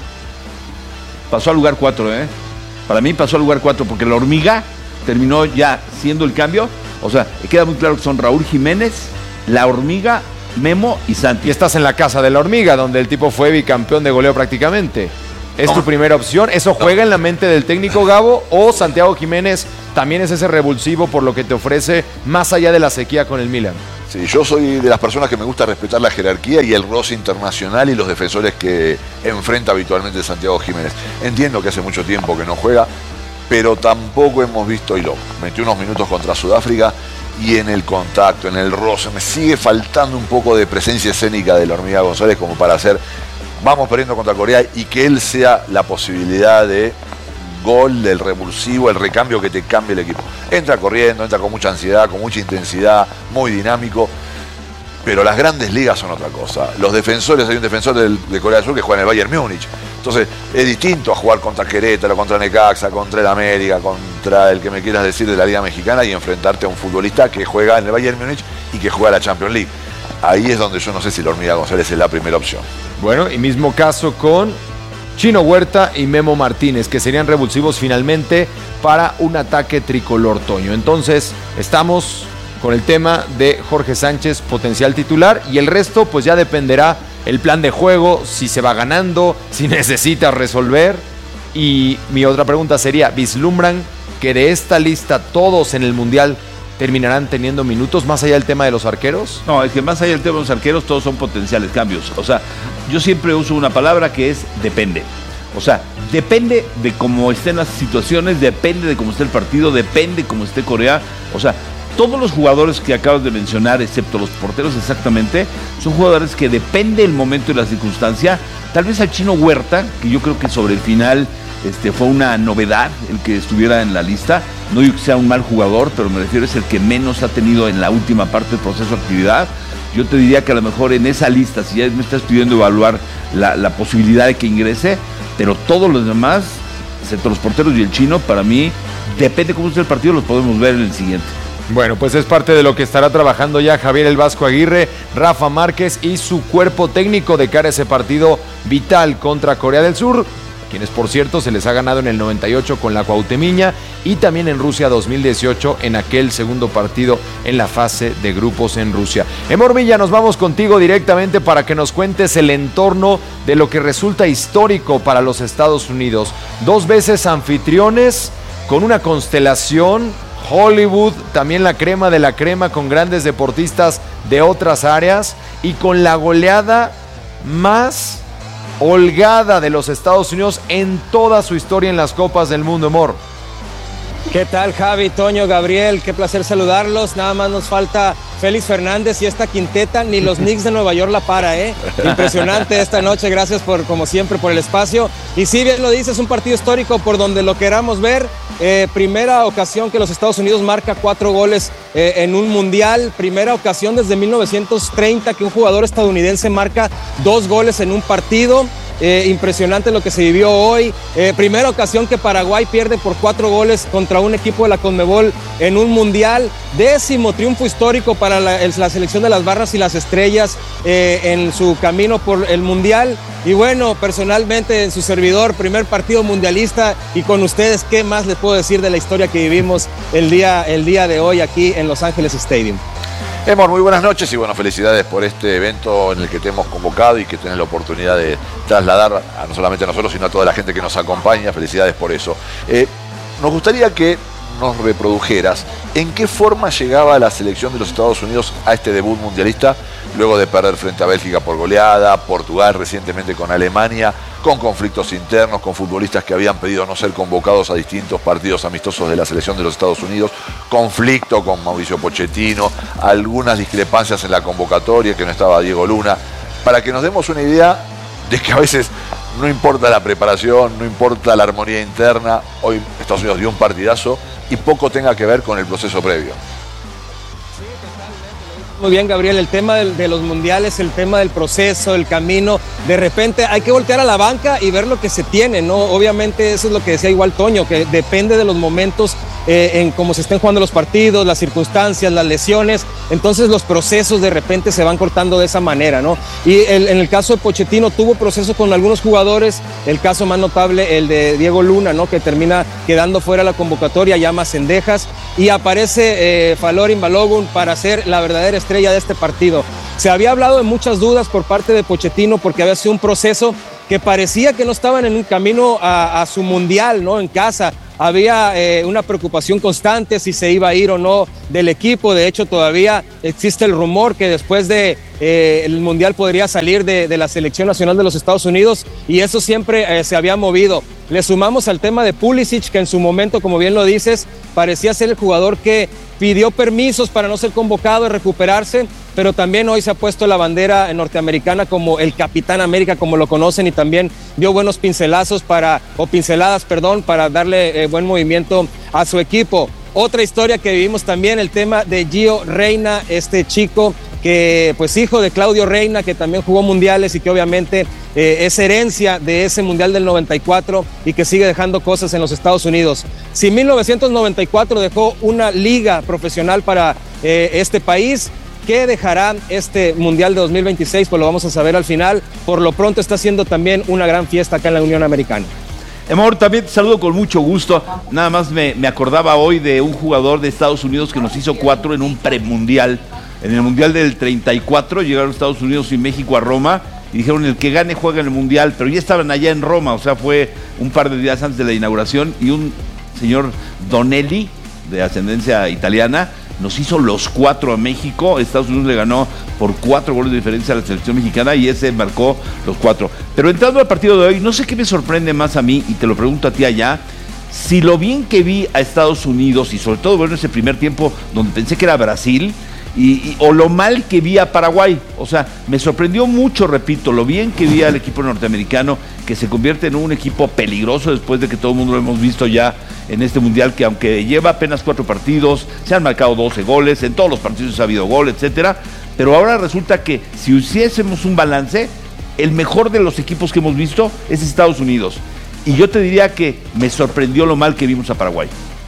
Pasó al lugar cuatro, ¿eh? Para mí pasó al lugar cuatro, porque la hormiga terminó ya siendo el cambio. O sea, queda muy claro que son Raúl Jiménez, la hormiga, Memo y Santi. Y estás en la casa de la hormiga, donde el tipo fue bicampeón de goleo prácticamente. ¿Es No. tu primera opción? ¿Eso juega No. en la mente del técnico Gabo? ¿O Santiago Jiménez también es ese revulsivo por lo que te ofrece más allá de la sequía con el Milan? Sí, yo soy de las personas que me gusta respetar la jerarquía y el roce internacional y los defensores que enfrenta habitualmente Santiago Jiménez. Entiendo que hace mucho tiempo que no juega, pero tampoco hemos visto, y lo metió unos minutos contra Sudáfrica, y en el contacto, en el roce, me sigue faltando un poco de presencia escénica de la hormiga González como para hacer, vamos perdiendo contra Corea y que él sea la posibilidad de gol, del revulsivo, el recambio que te cambie el equipo. Entra corriendo, entra con mucha ansiedad, con mucha intensidad, muy dinámico, pero las grandes ligas son otra cosa. Los defensores, hay un defensor del, de Corea del Sur que juega en el Bayern Múnich. Entonces es distinto a jugar contra Querétaro, contra Necaxa, contra el América, contra el que me quieras decir de la Liga Mexicana y enfrentarte a un futbolista que juega en el Bayern Múnich y que juega la Champions League. Ahí es donde yo no sé si la hormiga González es la primera opción. Bueno, y mismo caso con Chino Huerta y Memo Martínez, que serían revulsivos finalmente para un ataque tricolor, Toño. Entonces, estamos con el tema de Jorge Sánchez, potencial titular, y el resto pues ya dependerá el plan de juego, si se va ganando, si necesita resolver. Y mi otra pregunta sería, ¿vislumbran que de esta lista todos en el Mundial terminarán teniendo minutos más allá del tema de los arqueros? No, es que más allá del tema de los arqueros, todos son potenciales cambios. O sea, yo siempre uso una palabra que es depende. O sea, depende de cómo estén las situaciones, depende de cómo esté el partido, depende de cómo esté Corea. O sea, todos los jugadores que acabas de mencionar, excepto los porteros exactamente, son jugadores que depende el momento y la circunstancia. Tal vez al Chino Huerta, que yo creo que sobre el final este, fue una novedad el que estuviera en la lista. No digo que sea un mal jugador, pero me refiero es el que menos ha tenido en la última parte del proceso de actividad. Yo te diría que a lo mejor en esa lista, si ya me estás pidiendo evaluar la, la posibilidad de que ingrese, pero todos los demás, excepto los porteros y el Chino, para mí, depende cómo esté el partido, los podemos ver en el siguiente. Bueno, pues es parte de lo que estará trabajando ya Javier El Vasco Aguirre, Rafa Márquez y su cuerpo técnico de cara a ese partido vital contra Corea del Sur, quienes por cierto se les ha ganado en el noventa y ocho con la Cuauhtemiña y también en Rusia dos mil dieciocho en aquel segundo partido en la fase de grupos en Rusia. Emor Villa, nos vamos contigo directamente para que nos cuentes el entorno de lo que resulta histórico para los Estados Unidos. Dos veces anfitriones con una constelación Hollywood, también la crema de la crema con grandes deportistas de otras áreas y con la goleada más holgada de los Estados Unidos en toda su historia en las Copas del Mundo, Emor. ¿Qué tal, Javi, Toño, Gabriel? Qué placer saludarlos. Nada más nos falta Félix Fernández y esta quinteta, ni los Knicks de Nueva York la para, ¿eh? Impresionante esta noche, gracias por, como siempre, por el espacio. Y si bien lo dices, un partido histórico por donde lo queramos ver. Eh, primera ocasión que los Estados Unidos marca cuatro goles eh, en un mundial. Primera ocasión desde mil novecientos treinta que un jugador estadounidense marca dos goles en un partido. Eh, impresionante lo que se vivió hoy. Eh, primera ocasión que Paraguay pierde por cuatro goles contra un equipo de la Conmebol en un mundial. Décimo triunfo histórico para la, el, la selección de las Barras y las Estrellas eh, en su camino por el mundial. Y bueno, personalmente en su servidor, primer partido mundialista, y con ustedes, ¿qué más les puedo decir de la historia que vivimos el día, el día de hoy aquí en Los Ángeles Stadium? Emor, muy buenas noches y bueno, felicidades por este evento en el que te hemos convocado y que tenés la oportunidad de trasladar a, no solamente a nosotros, sino a toda la gente que nos acompaña. Felicidades por eso. Eh, nos gustaría que nos reprodujeras en qué forma llegaba la selección de los Estados Unidos a este debut mundialista, luego de perder frente a Bélgica por goleada, Portugal recientemente con Alemania, con conflictos internos, con futbolistas que habían pedido no ser convocados a distintos partidos amistosos de la selección de los Estados Unidos, conflicto con Mauricio Pochettino, algunas discrepancias en la convocatoria, que no estaba Diego Luna, para que nos demos una idea de que a veces no importa la preparación, no importa la armonía interna. Hoy Estados Unidos dio un partidazo y poco tenga que ver con el proceso previo. Muy bien, Gabriel, el tema de, de los mundiales, el tema del proceso, el camino, de repente hay que voltear a la banca y ver lo que se tiene, ¿no? Obviamente eso es lo que decía igual Toño, que depende de los momentos eh, en cómo se estén jugando los partidos, las circunstancias, las lesiones, entonces los procesos de repente se van cortando de esa manera, ¿no? Y el, en el caso de Pochettino tuvo proceso con algunos jugadores, el caso más notable, el de Diego Luna, ¿no? Que termina quedando fuera de la convocatoria, llama Cendejas, y aparece eh, Falorin Balogun para ser la verdadera estrella de este partido. Se había hablado de muchas dudas por parte de Pochettino porque había sido un proceso que parecía que no estaban en un camino a, a su mundial, ¿no? En casa. Había eh, una preocupación constante si se iba a ir o no del equipo. De hecho, todavía existe el rumor que después del de, eh, mundial podría salir de, de la selección nacional de los Estados Unidos, y eso siempre eh, se había movido. Le sumamos al tema de Pulisic, que en su momento, como bien lo dices, parecía ser el jugador que pidió permisos para no ser convocado y recuperarse, pero también hoy se ha puesto la bandera norteamericana como el Capitán América, como lo conocen, y también dio buenos pincelazos para, o pinceladas, perdón, para darle eh, buen movimiento a su equipo. Otra historia que vivimos también, el tema de Gio Reyna, este chico que, pues, hijo de Claudio Reyna, que también jugó mundiales y que obviamente eh, es herencia de ese mundial del noventa y cuatro y que sigue dejando cosas en los Estados Unidos. Si en mil novecientos noventa y cuatro dejó una liga profesional para eh, este país, ¿qué dejará este Mundial de dos mil veintiséis? Pues lo vamos a saber al final. Por lo pronto está haciendo también una gran fiesta acá en la Unión Americana. Amor, también te saludo con mucho gusto. Nada más me, me acordaba hoy de un jugador de Estados Unidos que nos hizo cuatro en un premundial. En el Mundial del treinta y cuatro llegaron Estados Unidos y México a Roma y dijeron el que gane juega en el Mundial, pero ya estaban allá en Roma, o sea, fue un par de días antes de la inauguración, y un señor Donelli, de ascendencia italiana, nos hizo los cuatro a México. Estados Unidos le ganó por cuatro goles de diferencia a la selección mexicana y ese marcó los cuatro. Pero entrando al partido de hoy, no sé qué me sorprende más a mí, y te lo pregunto a ti allá, si lo bien que vi a Estados Unidos, y sobre todo bueno ese primer tiempo donde pensé que era Brasil, y, y, o lo mal que vi a Paraguay. O sea, me sorprendió mucho, repito, lo bien que vi al equipo norteamericano, que se convierte en un equipo peligroso después de que todo el mundo lo hemos visto ya en este mundial, que aunque lleva apenas cuatro partidos, se han marcado doce goles, en todos los partidos ha habido gol, etcétera, pero ahora resulta que si hiciésemos un balance, el mejor de los equipos que hemos visto es Estados Unidos, y yo te diría que me sorprendió lo mal que vimos a Paraguay.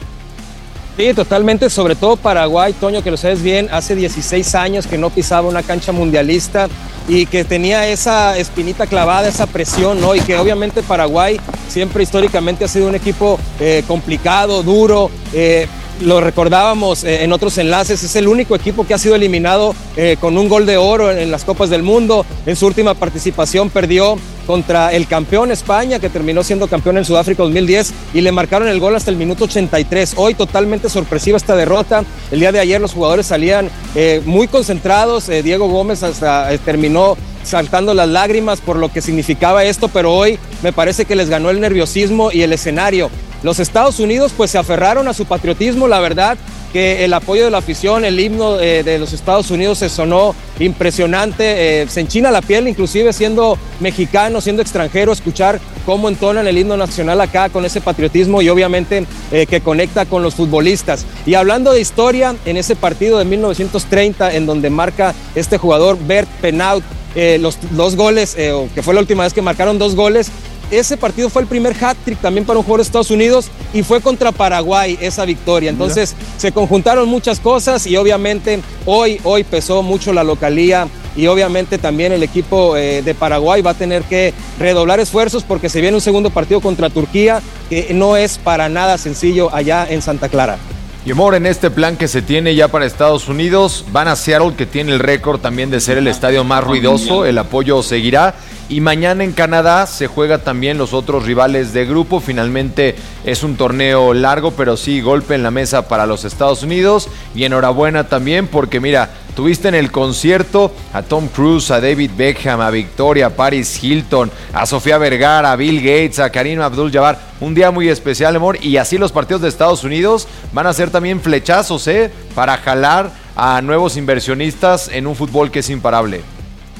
Sí, totalmente, sobre todo Paraguay, Toño, que lo sabes bien, hace dieciséis años que no pisaba una cancha mundialista y que tenía esa espinita clavada, esa presión, ¿no? Y que obviamente Paraguay siempre históricamente ha sido un equipo eh, complicado, duro, eh, lo recordábamos eh, en otros enlaces, es el único equipo que ha sido eliminado eh, con un gol de oro en, en las Copas del Mundo. En su última participación perdió contra el campeón España, que terminó siendo campeón en Sudáfrica dos mil diez, y le marcaron el gol hasta el minuto ochenta y tres. Hoy totalmente sorpresiva esta derrota. El día de ayer los jugadores salían eh, muy concentrados, eh, Diego Gómez hasta eh, terminó saltando las lágrimas por lo que significaba esto, pero hoy me parece que les ganó el nerviosismo y el escenario. Los Estados Unidos pues se aferraron a su patriotismo, la verdad que el apoyo de la afición, el himno eh, de los Estados Unidos se sonó impresionante, eh, se enchina la piel inclusive siendo mexicano, siendo extranjero, escuchar cómo entonan el himno nacional acá con ese patriotismo y obviamente eh, que conecta con los futbolistas. Y hablando de historia, en ese partido de mil novecientos treinta en donde marca este jugador Bert Penaut eh, los dos goles, eh, que fue la última vez que marcaron dos goles, ese partido fue el primer hat-trick también para un jugador de Estados Unidos y fue contra Paraguay esa victoria. Entonces Mira. se conjuntaron muchas cosas y obviamente hoy, hoy pesó mucho la localía y obviamente también el equipo eh, de Paraguay va a tener que redoblar esfuerzos porque se viene un segundo partido contra Turquía que no es para nada sencillo allá en Santa Clara. Y amor, en este plan que se tiene ya para Estados Unidos, van a Seattle, que tiene el récord también de ser el estadio más ruidoso, el apoyo seguirá. Y mañana en Canadá se juega también los otros rivales de grupo. Finalmente es un torneo largo, pero sí golpe en la mesa para los Estados Unidos. Y enhorabuena también porque mira, tuviste en el concierto a Tom Cruise, a David Beckham, a Victoria, a Paris Hilton, a Sofía Vergara, a Bill Gates, a Karim Abdul-Jabbar. Un día muy especial, amor. Y así los partidos de Estados Unidos van a ser también flechazos, ¿eh? Para jalar a nuevos inversionistas en un fútbol que es imparable.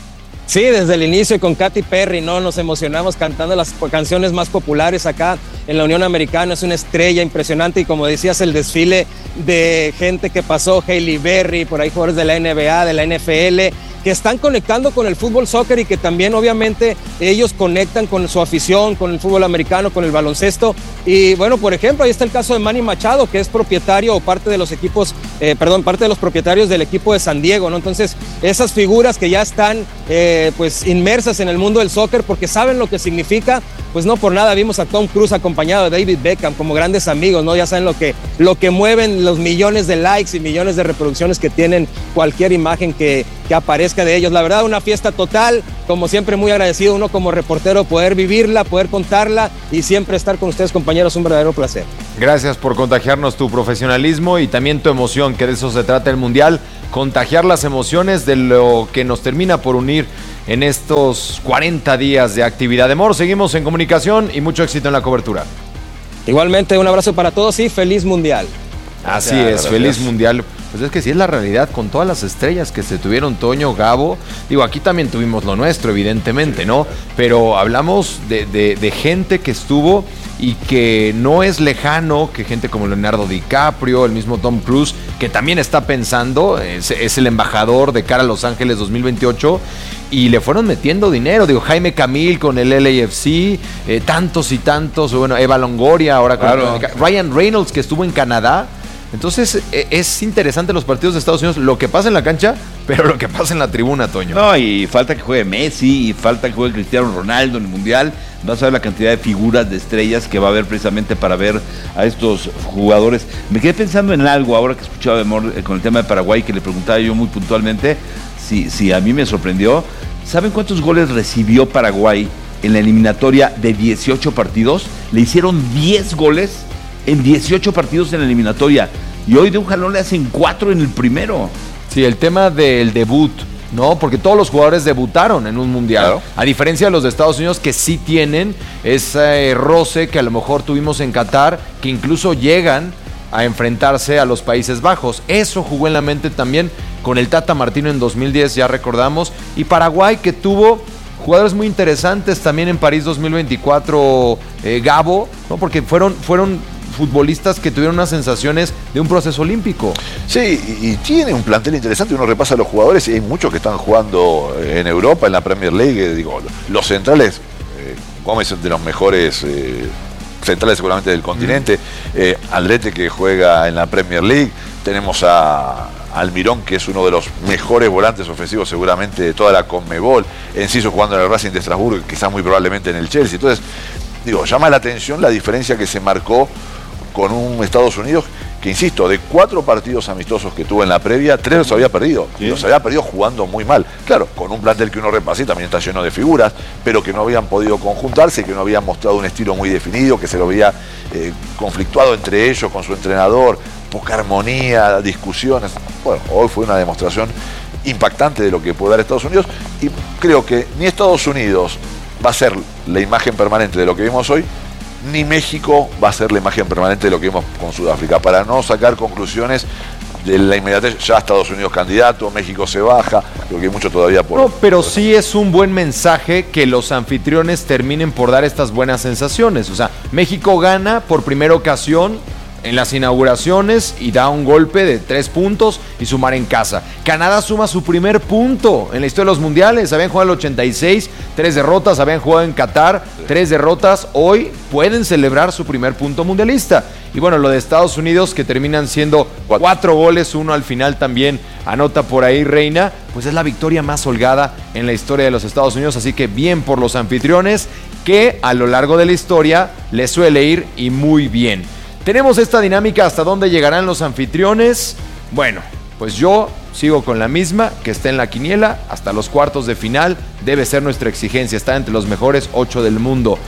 Sí, desde el inicio con Katy Perry, ¿no? Nos emocionamos cantando las canciones más populares acá en la Unión Americana. Es una estrella impresionante y como decías, el desfile de gente que pasó, Hailey Berry, por ahí jugadores de la N B A, de la N F L, que están conectando con el fútbol soccer y que también obviamente ellos conectan con su afición, con el fútbol americano, con el baloncesto. Y bueno, por ejemplo, ahí está el caso de Manny Machado, que es propietario o parte de los equipos, eh, perdón, parte de los propietarios del equipo de San Diego, ¿no? Entonces, esas figuras que ya están eh, pues inmersas en el mundo del soccer porque saben lo que significa, pues no por nada vimos a Tom Cruise acompañado de David Beckham como grandes amigos, ¿no? Ya saben lo que, lo que mueven los millones de likes y millones de reproducciones que tienen cualquier imagen que, que aparezca de ellos. La verdad, una fiesta total, como siempre muy agradecido uno como reportero poder vivirla, poder contarla y siempre estar con ustedes, compañeros, un verdadero placer. Gracias por contagiarnos tu profesionalismo y también tu emoción, que de eso se trata el Mundial, contagiar las emociones de lo que nos termina por unir en estos cuarenta días de actividad de amor. Seguimos en comunicación y mucho éxito en la cobertura. Igualmente, un abrazo para todos y feliz Mundial. Así Gracias, es, gracias. feliz Mundial. Pues es que sí es la realidad con todas las estrellas que se tuvieron, Toño, Gabo. Digo, aquí también tuvimos lo nuestro, evidentemente, ¿no? Pero hablamos de, de, de gente que estuvo y que no es lejano, que gente como Leonardo DiCaprio, el mismo Tom Cruise, que también está pensando, es, es el embajador de cara a Los Ángeles dos mil veintiocho, y le fueron metiendo dinero. Digo, Jaime Camil con el L A F C, eh, tantos y tantos, bueno, Eva Longoria, ahora con Claro. Ryan Reynolds, que estuvo en Canadá. Entonces es interesante los partidos de Estados Unidos, lo que pasa en la cancha, pero lo que pasa en la tribuna, Toño. No, y falta que juegue Messi, y falta que juegue Cristiano Ronaldo en el Mundial. Vas a ver la cantidad de figuras, de estrellas que va a haber precisamente para ver a estos jugadores. Me quedé pensando en algo ahora que escuchaba de Mor, eh, con el tema de Paraguay, que le preguntaba yo muy puntualmente si, si a mí me sorprendió. ¿Saben cuántos goles recibió Paraguay en la eliminatoria de dieciocho partidos? Le hicieron diez goles en dieciocho partidos en la eliminatoria. Y hoy de un jalón le hacen cuatro en el primero. Sí, el tema del debut, ¿no? Porque todos los jugadores debutaron en un mundial. Claro. A diferencia de los de Estados Unidos, que sí tienen ese roce que a lo mejor tuvimos en Qatar, que incluso llegan a enfrentarse a los Países Bajos. Eso jugó en la mente también con el Tata Martino en dos mil diez, ya recordamos. Y Paraguay, que tuvo jugadores muy interesantes también en París dos mil veinticuatro, eh, Gabo, ¿no? Porque fueron, fueron futbolistas que tuvieron unas sensaciones de un proceso olímpico. Sí, y, y tiene un plantel interesante. Uno repasa a los jugadores y hay muchos que están jugando en Europa, en la Premier League. Digo, los centrales, eh, Gómez es de los mejores eh, centrales seguramente del continente. Eh, Aldrete, que juega en la Premier League. Tenemos a Almirón, que es uno de los mejores volantes ofensivos seguramente de toda la Conmebol. Enciso jugando en el Racing de Estrasburgo, quizás muy probablemente en el Chelsea. Entonces, digo, llama la atención la diferencia que se marcó con un Estados Unidos que, insisto, de cuatro partidos amistosos que tuvo en la previa, tres los había perdido. ¿Sí? Y los había perdido jugando muy mal. Claro, con un plantel que uno repasé también está lleno de figuras, pero que no habían podido conjuntarse, que no habían mostrado un estilo muy definido, que se lo había eh, conflictuado entre ellos, con su entrenador, poca armonía, discusiones. Bueno, hoy fue una demostración impactante de lo que puede dar Estados Unidos, y creo que ni Estados Unidos va a ser la imagen permanente de lo que vimos hoy, ni México va a ser la imagen permanente de lo que vimos con Sudáfrica. Para no sacar conclusiones de la inmediatez, ya Estados Unidos candidato, México se baja, creo que hay mucho todavía por... No, pero sí es un buen mensaje que los anfitriones terminen por dar estas buenas sensaciones. O sea, México gana por primera ocasión en las inauguraciones y da un golpe de tres puntos y sumar en casa. Canadá suma su primer punto en la historia de los mundiales. Habían jugado el ochenta y seis, tres derrotas. Habían jugado en Qatar, tres derrotas. Hoy pueden celebrar su primer punto mundialista. Y bueno, lo de Estados Unidos, que terminan siendo cuatro goles, uno al final también anota por ahí Reina, pues es la victoria más holgada en la historia de los Estados Unidos. Así que bien por los anfitriones, que a lo largo de la historia les suele ir y muy bien. Tenemos esta dinámica, ¿hasta dónde llegarán los anfitriones? Bueno, pues yo sigo con la misma, que está en la quiniela, hasta los cuartos de final. Debe ser nuestra exigencia, estar entre los mejores ocho del mundo.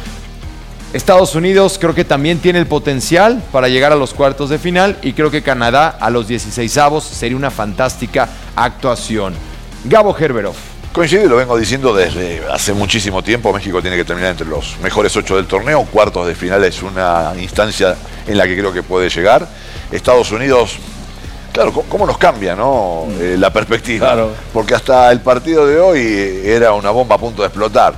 Estados Unidos creo que también tiene el potencial para llegar a los cuartos de final, y creo que Canadá a los dieciseisavos sería una fantástica actuación. Gabo Gerberov. Coincido y lo vengo diciendo desde hace muchísimo tiempo. México tiene que terminar entre los mejores ocho del torneo. Cuartos de final es una instancia en la que creo que puede llegar. Estados Unidos, Claro, ¿cómo nos cambia, no? Eh, la perspectiva. Claro. Porque hasta el partido de hoy era una bomba a punto de explotar.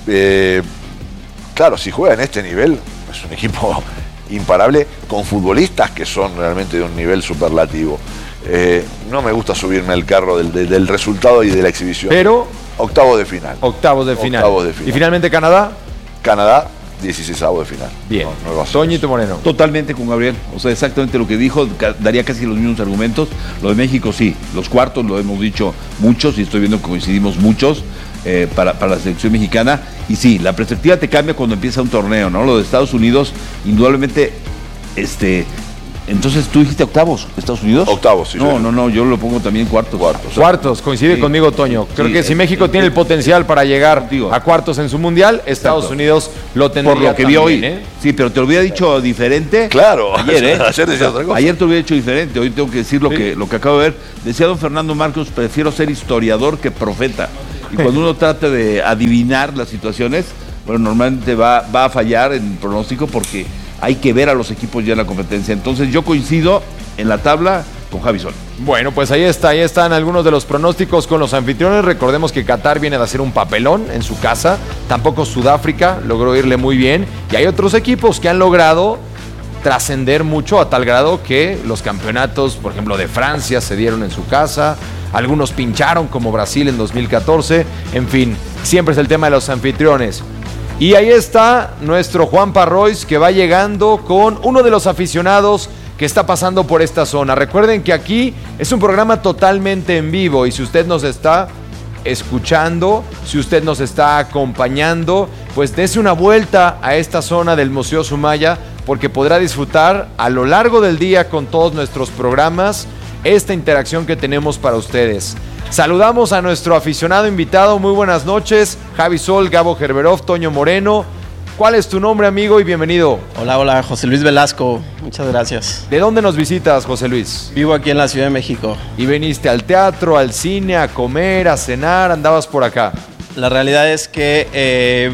Eh, claro, si juega en este nivel, es un equipo imparable con futbolistas que son realmente de un nivel superlativo. Eh, no me gusta subirme al carro del, del, del resultado y de la exhibición. Pero octavos de final. Octavos de final. Octavos de final. Y finalmente Canadá. Canadá, dieciseisavos de final. Bien. No, Toñito Moreno. Totalmente con Gabriel. O sea, exactamente lo que dijo, daría casi los mismos argumentos. Lo de México sí, los cuartos lo hemos dicho muchos y estoy viendo que coincidimos muchos eh, para, para la selección mexicana. Y sí, la perspectiva te cambia cuando empieza un torneo, ¿no? Lo de Estados Unidos, indudablemente, este... Entonces, ¿tú dijiste octavos, Estados Unidos? Octavos, sí. No, sí. no, no, yo lo pongo también cuartos. Cuartos, cuartos coincide sí. conmigo, Toño. Creo sí, que si México eh, tiene el potencial para llegar digo, a cuartos en su mundial, Estados exacto. Unidos lo tendría. Por lo que también, vi hoy. ¿eh? Sí, pero te lo hubiera dicho diferente. Claro, ayer, ¿eh? ayer decía otra cosa. Ayer te lo hubiera dicho diferente, hoy tengo que decir lo, sí. que, lo que acabo de ver. Decía don Fernando Marcos, prefiero ser historiador que profeta. Y cuando uno trata de adivinar las situaciones, bueno, normalmente va, va a fallar en el pronóstico porque hay que ver a los equipos ya en la competencia. Entonces yo coincido en la tabla con Javi Sol. Bueno, pues ahí está, ahí están algunos de los pronósticos con los anfitriones. Recordemos que Qatar viene de hacer un papelón en su casa. Tampoco Sudáfrica logró irle muy bien. Y hay otros equipos que han logrado trascender mucho a tal grado que los campeonatos, por ejemplo, de Francia se dieron en su casa. Algunos pincharon como Brasil en dos mil catorce. En fin, siempre es el tema de los anfitriones. Y ahí está nuestro Juan Parrois que va llegando con uno de los aficionados que está pasando por esta zona. Recuerden que aquí es un programa totalmente en vivo y si usted nos está escuchando, si usted nos está acompañando, pues dése una vuelta a esta zona del Museo Sumaya porque podrá disfrutar a lo largo del día con todos nuestros programas esta interacción que tenemos para ustedes. Saludamos a nuestro aficionado invitado. Muy buenas noches, Javi Sol, Gabo Gerberov, Toño Moreno. ¿Cuál es tu nombre, amigo, y bienvenido? Hola, hola, José Luis Velasco. Muchas gracias. ¿De dónde nos visitas, José Luis? Vivo aquí en la Ciudad de México. ¿Y viniste al teatro, al cine, a comer, a cenar? ¿Andabas por acá? La realidad es que eh,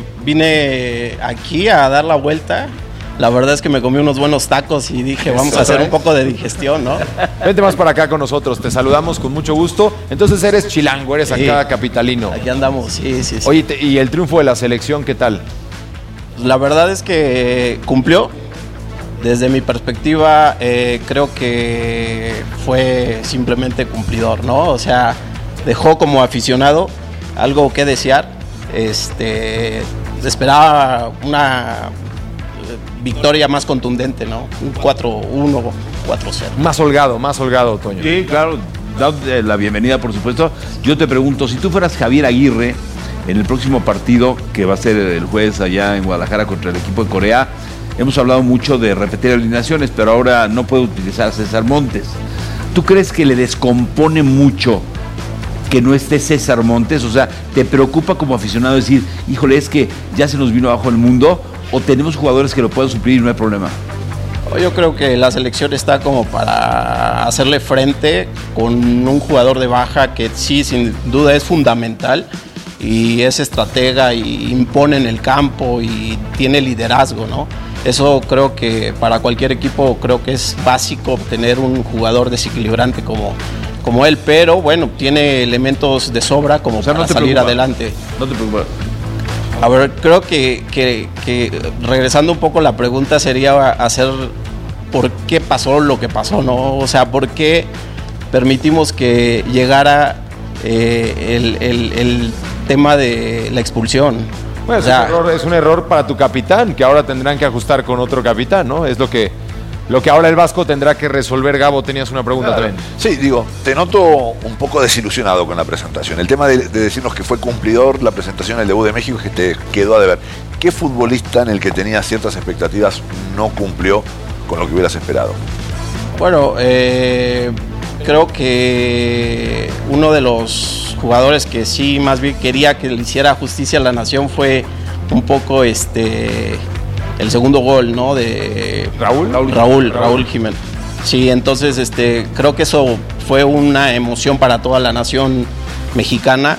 vine aquí a dar la vuelta. La verdad es que me comí unos buenos tacos y dije, vamos a hacer un poco de digestión, ¿no? Vente más para acá con nosotros, te saludamos con mucho gusto. Entonces eres chilango, eres sí, acá capitalino. Aquí andamos, sí, sí, sí. Oye, te, ¿y el triunfo de la selección qué tal? La verdad es que cumplió. Desde mi perspectiva, eh, creo que fue simplemente cumplidor, ¿no? O sea, dejó como aficionado algo que desear. Este, esperaba una victoria más contundente, ¿no? Un cuatro uno, cuatro cero. Más holgado, más holgado, Toño. Sí, claro. Date la bienvenida, por supuesto. Yo te pregunto, si tú fueras Javier Aguirre en el próximo partido, que va a ser el jueves allá en Guadalajara contra el equipo de Corea, hemos hablado mucho de repetir alineaciones, pero ahora no puede utilizar a César Montes. ¿Tú crees que le descompone mucho que no esté César Montes? O sea, ¿te preocupa como aficionado decir, híjole, es que ya se nos vino abajo el mundo? ¿O tenemos jugadores que lo puedan suplir y no hay problema? Yo creo que la selección está como para hacerle frente con un jugador de baja que sí, sin duda es fundamental y es estratega y impone en el campo y tiene liderazgo, ¿no? Eso creo que para cualquier equipo creo que es básico tener un jugador desequilibrante como, como él, pero bueno, tiene elementos de sobra como o sea, para no salir preocupa. adelante. No te preocupes. A ver, creo que, que, que regresando un poco la pregunta sería hacer por qué pasó lo que pasó, ¿no? O sea, por qué permitimos que llegara eh, el, el, el tema de la expulsión. Bueno, o sea, es, un error, es un error para tu capitán, que ahora tendrán que ajustar con otro capitán, ¿no? Es lo que, lo que ahora el Vasco tendrá que resolver. Gabo, tenías una pregunta claro. también. Sí, digo, te noto un poco desilusionado con la presentación. El tema de, de decirnos que fue cumplidor la presentación del debut de México es que te quedó a deber. ¿Qué futbolista en el que tenías ciertas expectativas no cumplió con lo que hubieras esperado? Bueno, eh, creo que uno de los jugadores que sí más bien quería que le hiciera justicia a la nación fue un poco este el segundo gol, ¿no? De Raúl Raúl Raúl, Raúl Jiménez. Sí, entonces este creo que eso fue una emoción para toda la nación mexicana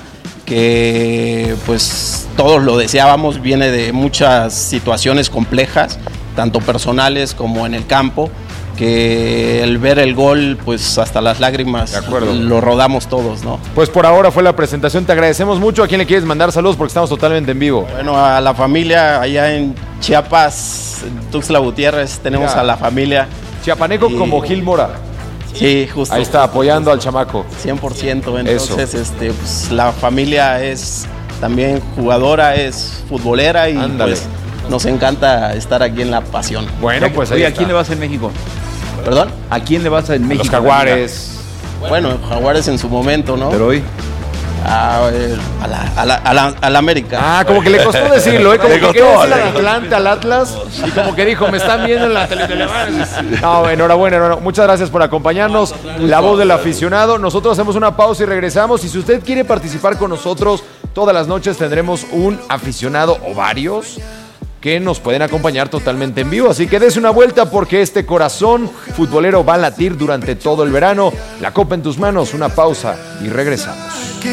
que pues todos lo deseábamos, viene de muchas situaciones complejas, tanto personales como en el campo, que el ver el gol, pues hasta las lágrimas, de acuerdo, lo rodamos todos, ¿no? Pues por ahora fue la presentación, te agradecemos mucho. ¿A quién le quieres mandar saludos? Porque estamos totalmente en vivo. Bueno, a la familia allá en Chiapas, en Tuxtla Gutiérrez, tenemos Mira, a la familia. Chiapaneco y... como Gil Mora. Sí, justo. Ahí está, apoyando justo, al chamaco. cien por ciento, entonces este, pues, la familia es también jugadora, es futbolera y Ándale. pues nos encanta estar aquí en La Pasión. Bueno, pues ahí Oye, ¿a quién le vas en México? ¿Perdón? ¿A quién le vas en México? Los Jaguares. Bueno, Jaguares en su momento, ¿no? Pero hoy. A, a, la, a, la, a, la, a la América. Ah, como que le costó decirlo, ¿eh? Como le que quiere decir al Atlanta, al Atlas. Y como que dijo, me están viendo en la televisión. No, enhorabuena, enhorabuena. Muchas gracias por acompañarnos. La voz del aficionado. Nosotros hacemos una pausa y regresamos. Y si usted quiere participar con nosotros, todas las noches tendremos un aficionado o varios que nos pueden acompañar totalmente en vivo. Así que des una vuelta porque este corazón futbolero va a latir durante todo el verano. La copa en tus manos, una pausa y regresamos.